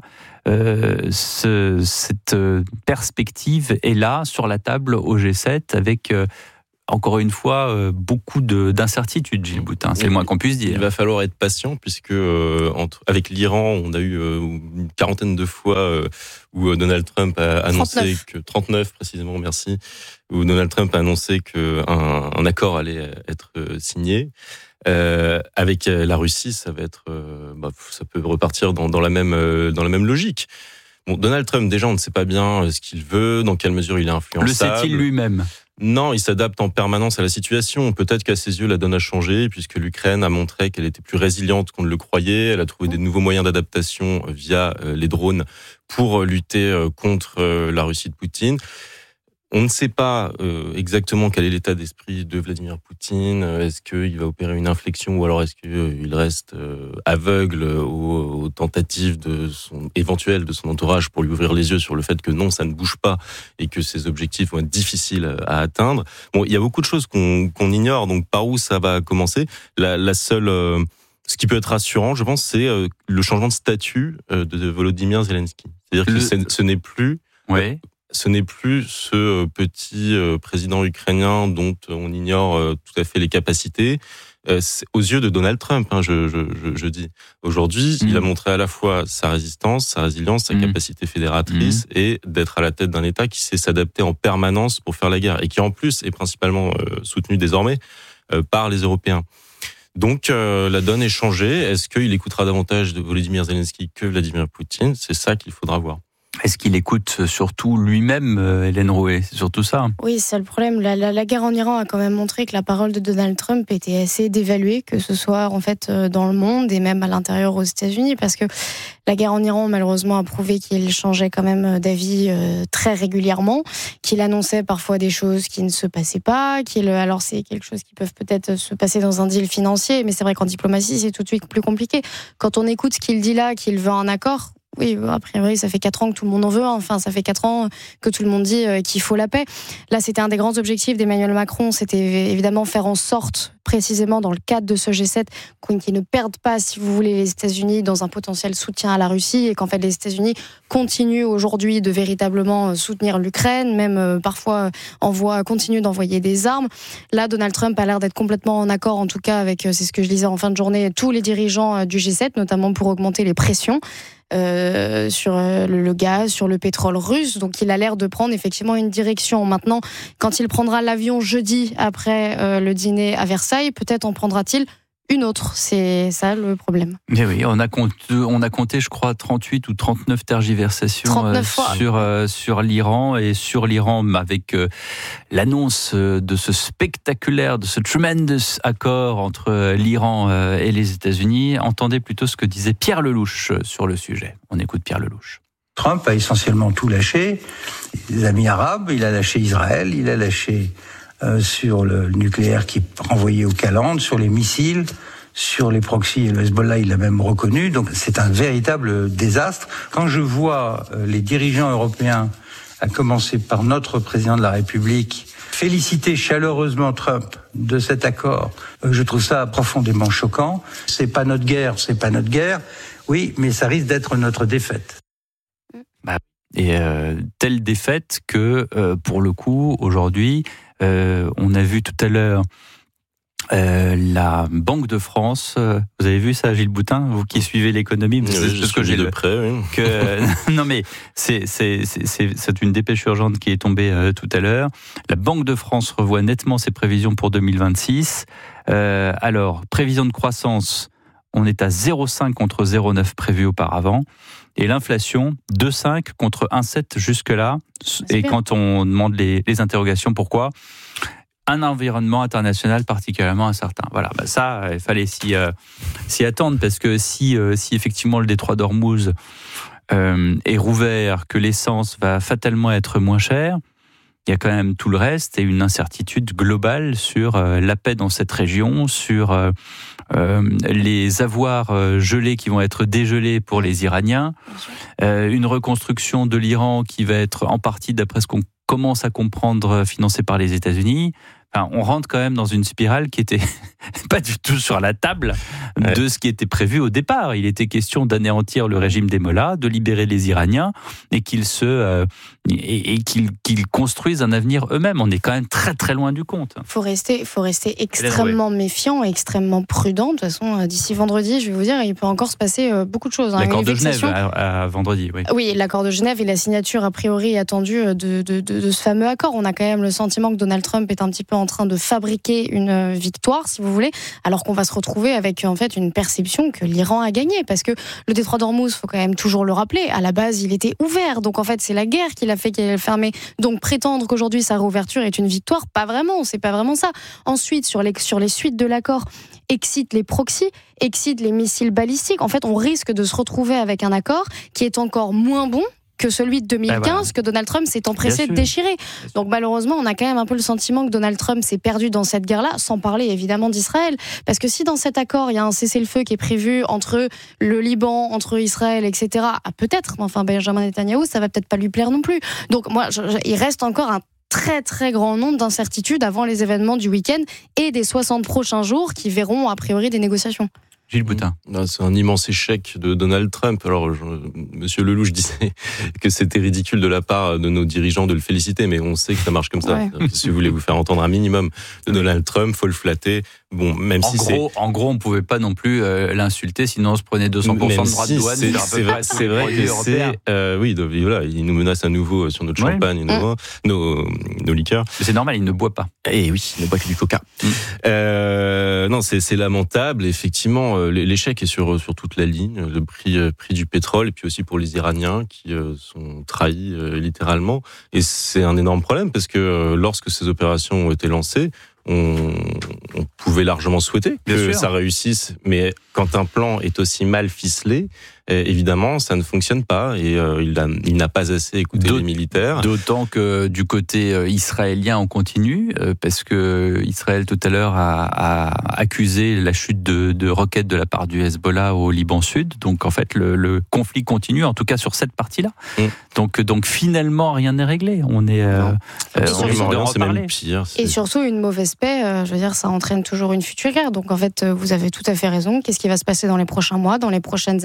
cette perspective est là, sur la table au G7, avec encore une fois beaucoup d'incertitudes, Gilles Boutin, c'est le moins qu'on puisse dire. Il va falloir être patient puisque avec l'Iran, on a eu une quarantaine de fois où Donald Trump a annoncé 39 précisément, merci, où Donald Trump a annoncé qu'un accord allait être signé. Avec la Russie, ça va être, ça peut repartir dans la même logique. Bon, Donald Trump, déjà, on ne sait pas bien ce qu'il veut, dans quelle mesure il est influençable. Le sait-il lui-même? Non, il s'adapte en permanence à la situation. Peut-être qu'à ses yeux, la donne a changé, puisque l'Ukraine a montré qu'elle était plus résiliente qu'on ne le croyait. Elle a trouvé des nouveaux moyens d'adaptation via les drones pour lutter contre la Russie de Poutine. On ne sait pas exactement quel est l'état d'esprit de Vladimir Poutine. Est-ce qu'il va opérer une inflexion ou alors est-ce qu'il reste aveugle aux tentatives éventuelles de son entourage pour lui ouvrir les yeux sur le fait que non, ça ne bouge pas et que ses objectifs vont être difficiles à atteindre. Bon, il y a beaucoup de choses qu'on ignore, donc par où ça va commencer? La seule... ce qui peut être rassurant, je pense, c'est le changement de statut de Volodymyr Zelensky. C'est-à-dire que ce n'est plus... Ouais. Ce n'est plus ce petit président ukrainien dont on ignore tout à fait les capacités. Aux yeux de Donald Trump, je dis. Aujourd'hui, il a montré à la fois sa résistance, sa résilience, sa capacité fédératrice et d'être à la tête d'un État qui sait s'adapter en permanence pour faire la guerre et qui en plus est principalement soutenu désormais par les Européens. Donc la donne est changée. Est-ce qu'il écoutera davantage de Volodymyr Zelensky que Vladimir Poutine? C'est ça qu'il faudra voir. Est-ce qu'il écoute surtout lui-même, Hélène Rouet? C'est surtout ça. Oui, c'est le problème. La guerre en Iran a quand même montré que la parole de Donald Trump était assez dévaluée, que ce soit en fait dans le monde et même à l'intérieur aux États-Unis, parce que la guerre en Iran, malheureusement, a prouvé qu'il changeait quand même d'avis très régulièrement, qu'il annonçait parfois des choses qui ne se passaient pas, alors c'est quelque chose qui peut peut-être se passer dans un deal financier, mais c'est vrai qu'en diplomatie, c'est tout de suite plus compliqué. Quand on écoute ce qu'il dit là, qu'il veut un accord, oui, a priori, ça fait 4 ans que tout le monde en veut. Enfin, ça fait 4 ans que tout le monde dit qu'il faut la paix. Là, c'était un des grands objectifs d'Emmanuel Macron. C'était évidemment faire en sorte, précisément dans le cadre de ce G7, qu'ils ne perdent pas, si vous voulez, les États-Unis dans un potentiel soutien à la Russie et qu'en fait, les États-Unis continuent aujourd'hui de véritablement soutenir l'Ukraine, même parfois continuent d'envoyer des armes. Là, Donald Trump a l'air d'être complètement en accord, en tout cas, avec, c'est ce que je disais en fin de journée, tous les dirigeants du G7, notamment pour augmenter les pressions. Sur le gaz, sur le pétrole russe. Donc il a l'air de prendre effectivement une direction. Maintenant, quand il prendra l'avion jeudi après le dîner à Versailles, peut-être en prendra-t-il une autre. C'est ça le problème. Mais oui, on a compté, je crois, 38 ou 39 tergiversations 39 sur l'Iran, et sur l'Iran avec l'annonce de ce spectaculaire, de ce tremendous accord entre l'Iran et les États-Unis. Entendez plutôt ce que disait Pierre Lelouch sur le sujet. On écoute Pierre Lelouch. Trump a essentiellement tout lâché. Les amis arabes, il a lâché Israël, il a lâché sur le nucléaire qui est renvoyé au calendes, sur les missiles, sur les proxys et le Hezbollah, il l'a même reconnu. Donc c'est un véritable désastre. Quand je vois les dirigeants européens, à commencer par notre président de la République, féliciter chaleureusement Trump de cet accord, je trouve ça profondément choquant. C'est pas notre guerre, c'est pas notre guerre. Oui, mais ça risque d'être notre défaite. Et telle défaite que, pour le coup, aujourd'hui, on a vu tout à l'heure la Banque de France. Vous avez vu ça, Gilles Boutin, vous qui suivez l'économie, c'est ce que j'ai de près. Oui. Non mais c'est une dépêche urgente qui est tombée tout à l'heure. La Banque de France revoit nettement ses prévisions pour 2026. Alors, prévision de croissance, on est à 0,5 contre 0,9 prévu auparavant. Et l'inflation, 2,5 contre 1,7 jusque-là. Et quand on demande les interrogations, pourquoi ? Un environnement international particulièrement incertain. Voilà, ça, il fallait s'y attendre, parce que si effectivement le détroit d'Ormuz est rouvert, que l'essence va fatalement être moins chère, il y a quand même tout le reste et une incertitude globale sur la paix dans cette région, sur les avoirs gelés qui vont être dégelés pour les Iraniens, une reconstruction de l'Iran qui va être en partie, d'après ce qu'on commence à comprendre, financée par les États-Unis. Enfin, on rentre quand même dans une spirale qui était pas du tout sur la table de ce qui était prévu au départ. Il était question d'anéantir le régime des Mollahs, de libérer les Iraniens et qu'ils construisent un avenir eux-mêmes. On est quand même très très loin du compte. Faut rester extrêmement méfiant et extrêmement prudent. De toute façon, d'ici vendredi, je vais vous dire, il peut encore se passer beaucoup de choses. L'accord de Genève à vendredi, oui. Oui, l'accord de Genève et la signature a priori attendue de ce fameux accord. On a quand même le sentiment que Donald Trump est un petit peu en train de fabriquer une victoire, si vous voulez, alors qu'on va se retrouver avec en fait une perception que l'Iran a gagné, parce que le détroit d'Ormuz, faut quand même toujours le rappeler, à la base il était ouvert, donc en fait c'est la guerre qui l'a fait qu'il est fermé. Donc prétendre qu'aujourd'hui sa réouverture est une victoire, pas vraiment, c'est pas vraiment ça. Ensuite, sur les suites de l'accord, excite les proxys, excite les missiles balistiques. En fait, on risque de se retrouver avec un accord qui est encore moins bon que celui de 2015, que Donald Trump s'est empressé de déchirer. Donc malheureusement, on a quand même un peu le sentiment que Donald Trump s'est perdu dans cette guerre-là, sans parler évidemment d'Israël. Parce que si dans cet accord, il y a un cessez-le-feu qui est prévu entre le Liban, entre Israël, etc., peut-être, mais enfin Benjamin Netanyahou, ça va peut-être pas lui plaire non plus. Donc moi, il reste encore un très très grand nombre d'incertitudes avant les événements du week-end et des 60 prochains jours qui verront a priori des négociations. Gilles Boutin. C'est un immense échec de Donald Trump. Alors, Monsieur Lelouch disait que c'était ridicule de la part de nos dirigeants de le féliciter, mais on sait que ça marche comme ça. Ouais. Si vous voulez vous faire entendre un minimum de Donald Trump, faut le flatter. Bon, même en gros, on pouvait pas non plus l'insulter, sinon on se prenait 200% de droits de douane. C'est vrai que c'est, oui, voilà, il nous menace à nouveau sur notre champagne, nos liqueurs. Mais c'est normal, il ne boit pas. Et oui, il ne boit que du coca. Non, c'est lamentable, effectivement. L'échec est sur toute la ligne, le prix du pétrole, et puis aussi pour les Iraniens qui sont trahis littéralement. Et c'est un énorme problème parce que lorsque ces opérations ont été lancées, on pouvait largement souhaiter que ça réussisse, mais quand un plan est aussi mal ficelé, évidemment, ça ne fonctionne pas et il n'a pas assez écouté les militaires. D'autant que du côté israélien, on continue, parce que Israël tout à l'heure a accusé la chute de roquettes de la part du Hezbollah au Liban Sud. Donc en fait, le conflit continue, en tout cas sur cette partie-là. Donc finalement, rien n'est réglé. On est c'est même pire. Et surtout, une mauvaise paix, je veux dire, ça entraîne toujours une future guerre. Donc en fait, vous avez tout à fait raison. Qu'est-ce qui va se passer dans les prochains mois, dans les prochaines années? Si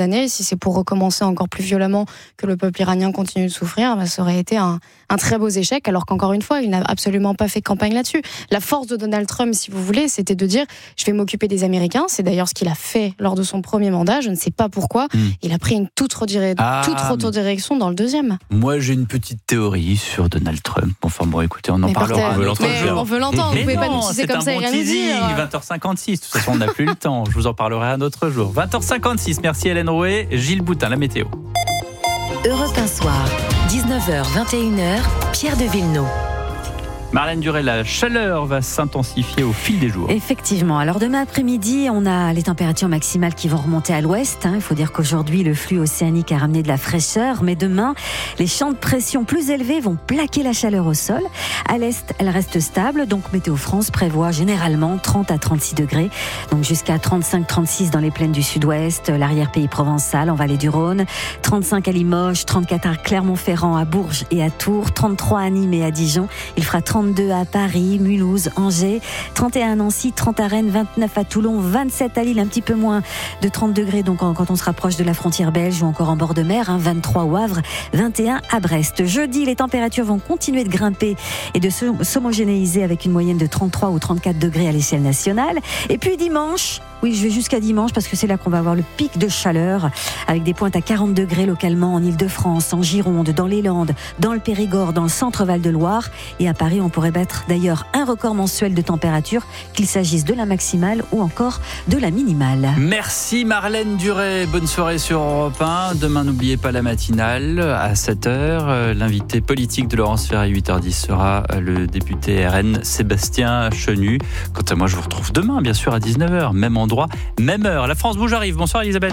c'est pour recommencer encore plus violemment que le peuple iranien continue de souffrir, ça aurait été un très beau échec, alors qu'encore une fois, il n'a absolument pas fait campagne là-dessus. La force de Donald Trump, si vous voulez, c'était de dire « je vais m'occuper des Américains ». C'est d'ailleurs ce qu'il a fait lors de son premier mandat, je ne sais pas pourquoi. Il a pris une toute autre direction dans le deuxième. Moi, j'ai une petite théorie sur Donald Trump. Enfin bon, écoutez, on en parlera. On veut l'entendre, vous pouvez pas nous teaser comme ça et rien nous dire. 20h56, de toute façon, on n'a plus le temps. Je vous en parlerai un autre jour. 20h56, merci Hélène Rouet. Gilles Boutin, la météo. Europe 1 Soir, 19h, 21h, Pierre de Villeneuve. Marlène Duré, la chaleur va s'intensifier au fil des jours. Effectivement. Alors demain après-midi, on a les températures maximales qui vont remonter à l'ouest. Il faut dire qu'aujourd'hui, le flux océanique a ramené de la fraîcheur. Mais demain, les champs de pression plus élevés vont plaquer la chaleur au sol. À l'est, elle reste stable. Donc Météo France prévoit généralement 30 à 36 degrés. Donc jusqu'à 35-36 dans les plaines du sud-ouest, l'arrière-pays provençal, en vallée du Rhône. 35 à Limoges, 34 à Clermont-Ferrand, à Bourges et à Tours. 33 à Nîmes et à Dijon. Il fera 32 à Paris, Mulhouse, Angers, 31 à Nancy, 30 à Rennes, 29 à Toulon, 27 à Lille, un petit peu moins de 30 degrés donc quand on se rapproche de la frontière belge ou encore en bord de mer, 23 au Havre, 21 à Brest. Jeudi, les températures vont continuer de grimper et de s'homogénéiser avec une moyenne de 33 ou 34 degrés à l'échelle nationale. Et puis dimanche, oui, je vais jusqu'à dimanche parce que c'est là qu'on va avoir le pic de chaleur avec des pointes à 40 degrés localement en Ile-de-France, en Gironde, dans les Landes, dans le Périgord, dans le centre Val-de-Loire. Et à Paris, on pourrait battre d'ailleurs un record mensuel de température, qu'il s'agisse de la maximale ou encore de la minimale. Merci Marlène Duré. Bonne soirée sur Europe 1. Demain, n'oubliez pas la matinale à 7h. L'invité politique de Laurence Ferrari, 8h10, sera le député RN Sébastien Chenu. Quant à moi, je vous retrouve demain, bien sûr, à 19h. Même endroit, même heure. La France Bouge arrive. Bonsoir Elisabeth.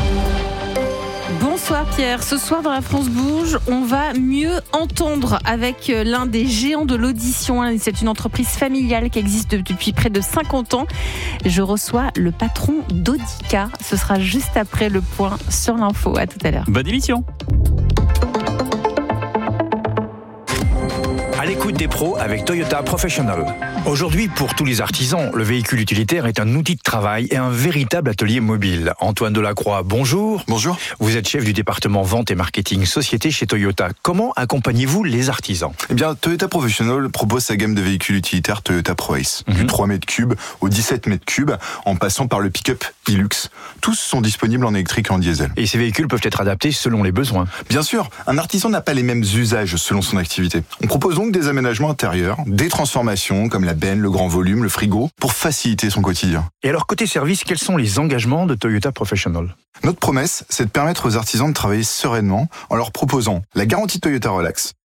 Bonsoir Pierre. Ce soir dans la France Bouge, on va mieux entendre avec l'un des géants de l'audition. C'est une entreprise familiale qui existe depuis près de 50 ans. Je reçois le patron d'Audica. Ce sera juste après le point sur l'info. À tout à l'heure. Bonne émission. À l'écoute des pros avec Toyota Professional. Aujourd'hui, pour tous les artisans, le véhicule utilitaire est un outil de travail et un véritable atelier mobile. Antoine Delacroix, bonjour. Bonjour. Vous êtes chef du département vente et marketing société chez Toyota. Comment accompagnez-vous les artisans ? Eh bien, Toyota Professional propose sa gamme de véhicules utilitaires Toyota ProAce, du 3 mètres cubes au 17 mètres cubes, en passant par le pick-up Hilux. Tous sont disponibles en électrique et en diesel. Et ces véhicules peuvent être adaptés selon les besoins ? Bien sûr, un artisan n'a pas les mêmes usages selon son activité. On propose donc des aménagements intérieurs, des transformations comme la benne, le grand volume, le frigo, pour faciliter son quotidien. Et alors, côté service, quels sont les engagements de Toyota Professional ? Notre promesse, c'est de permettre aux artisans de travailler sereinement en leur proposant la garantie Toyota Relax,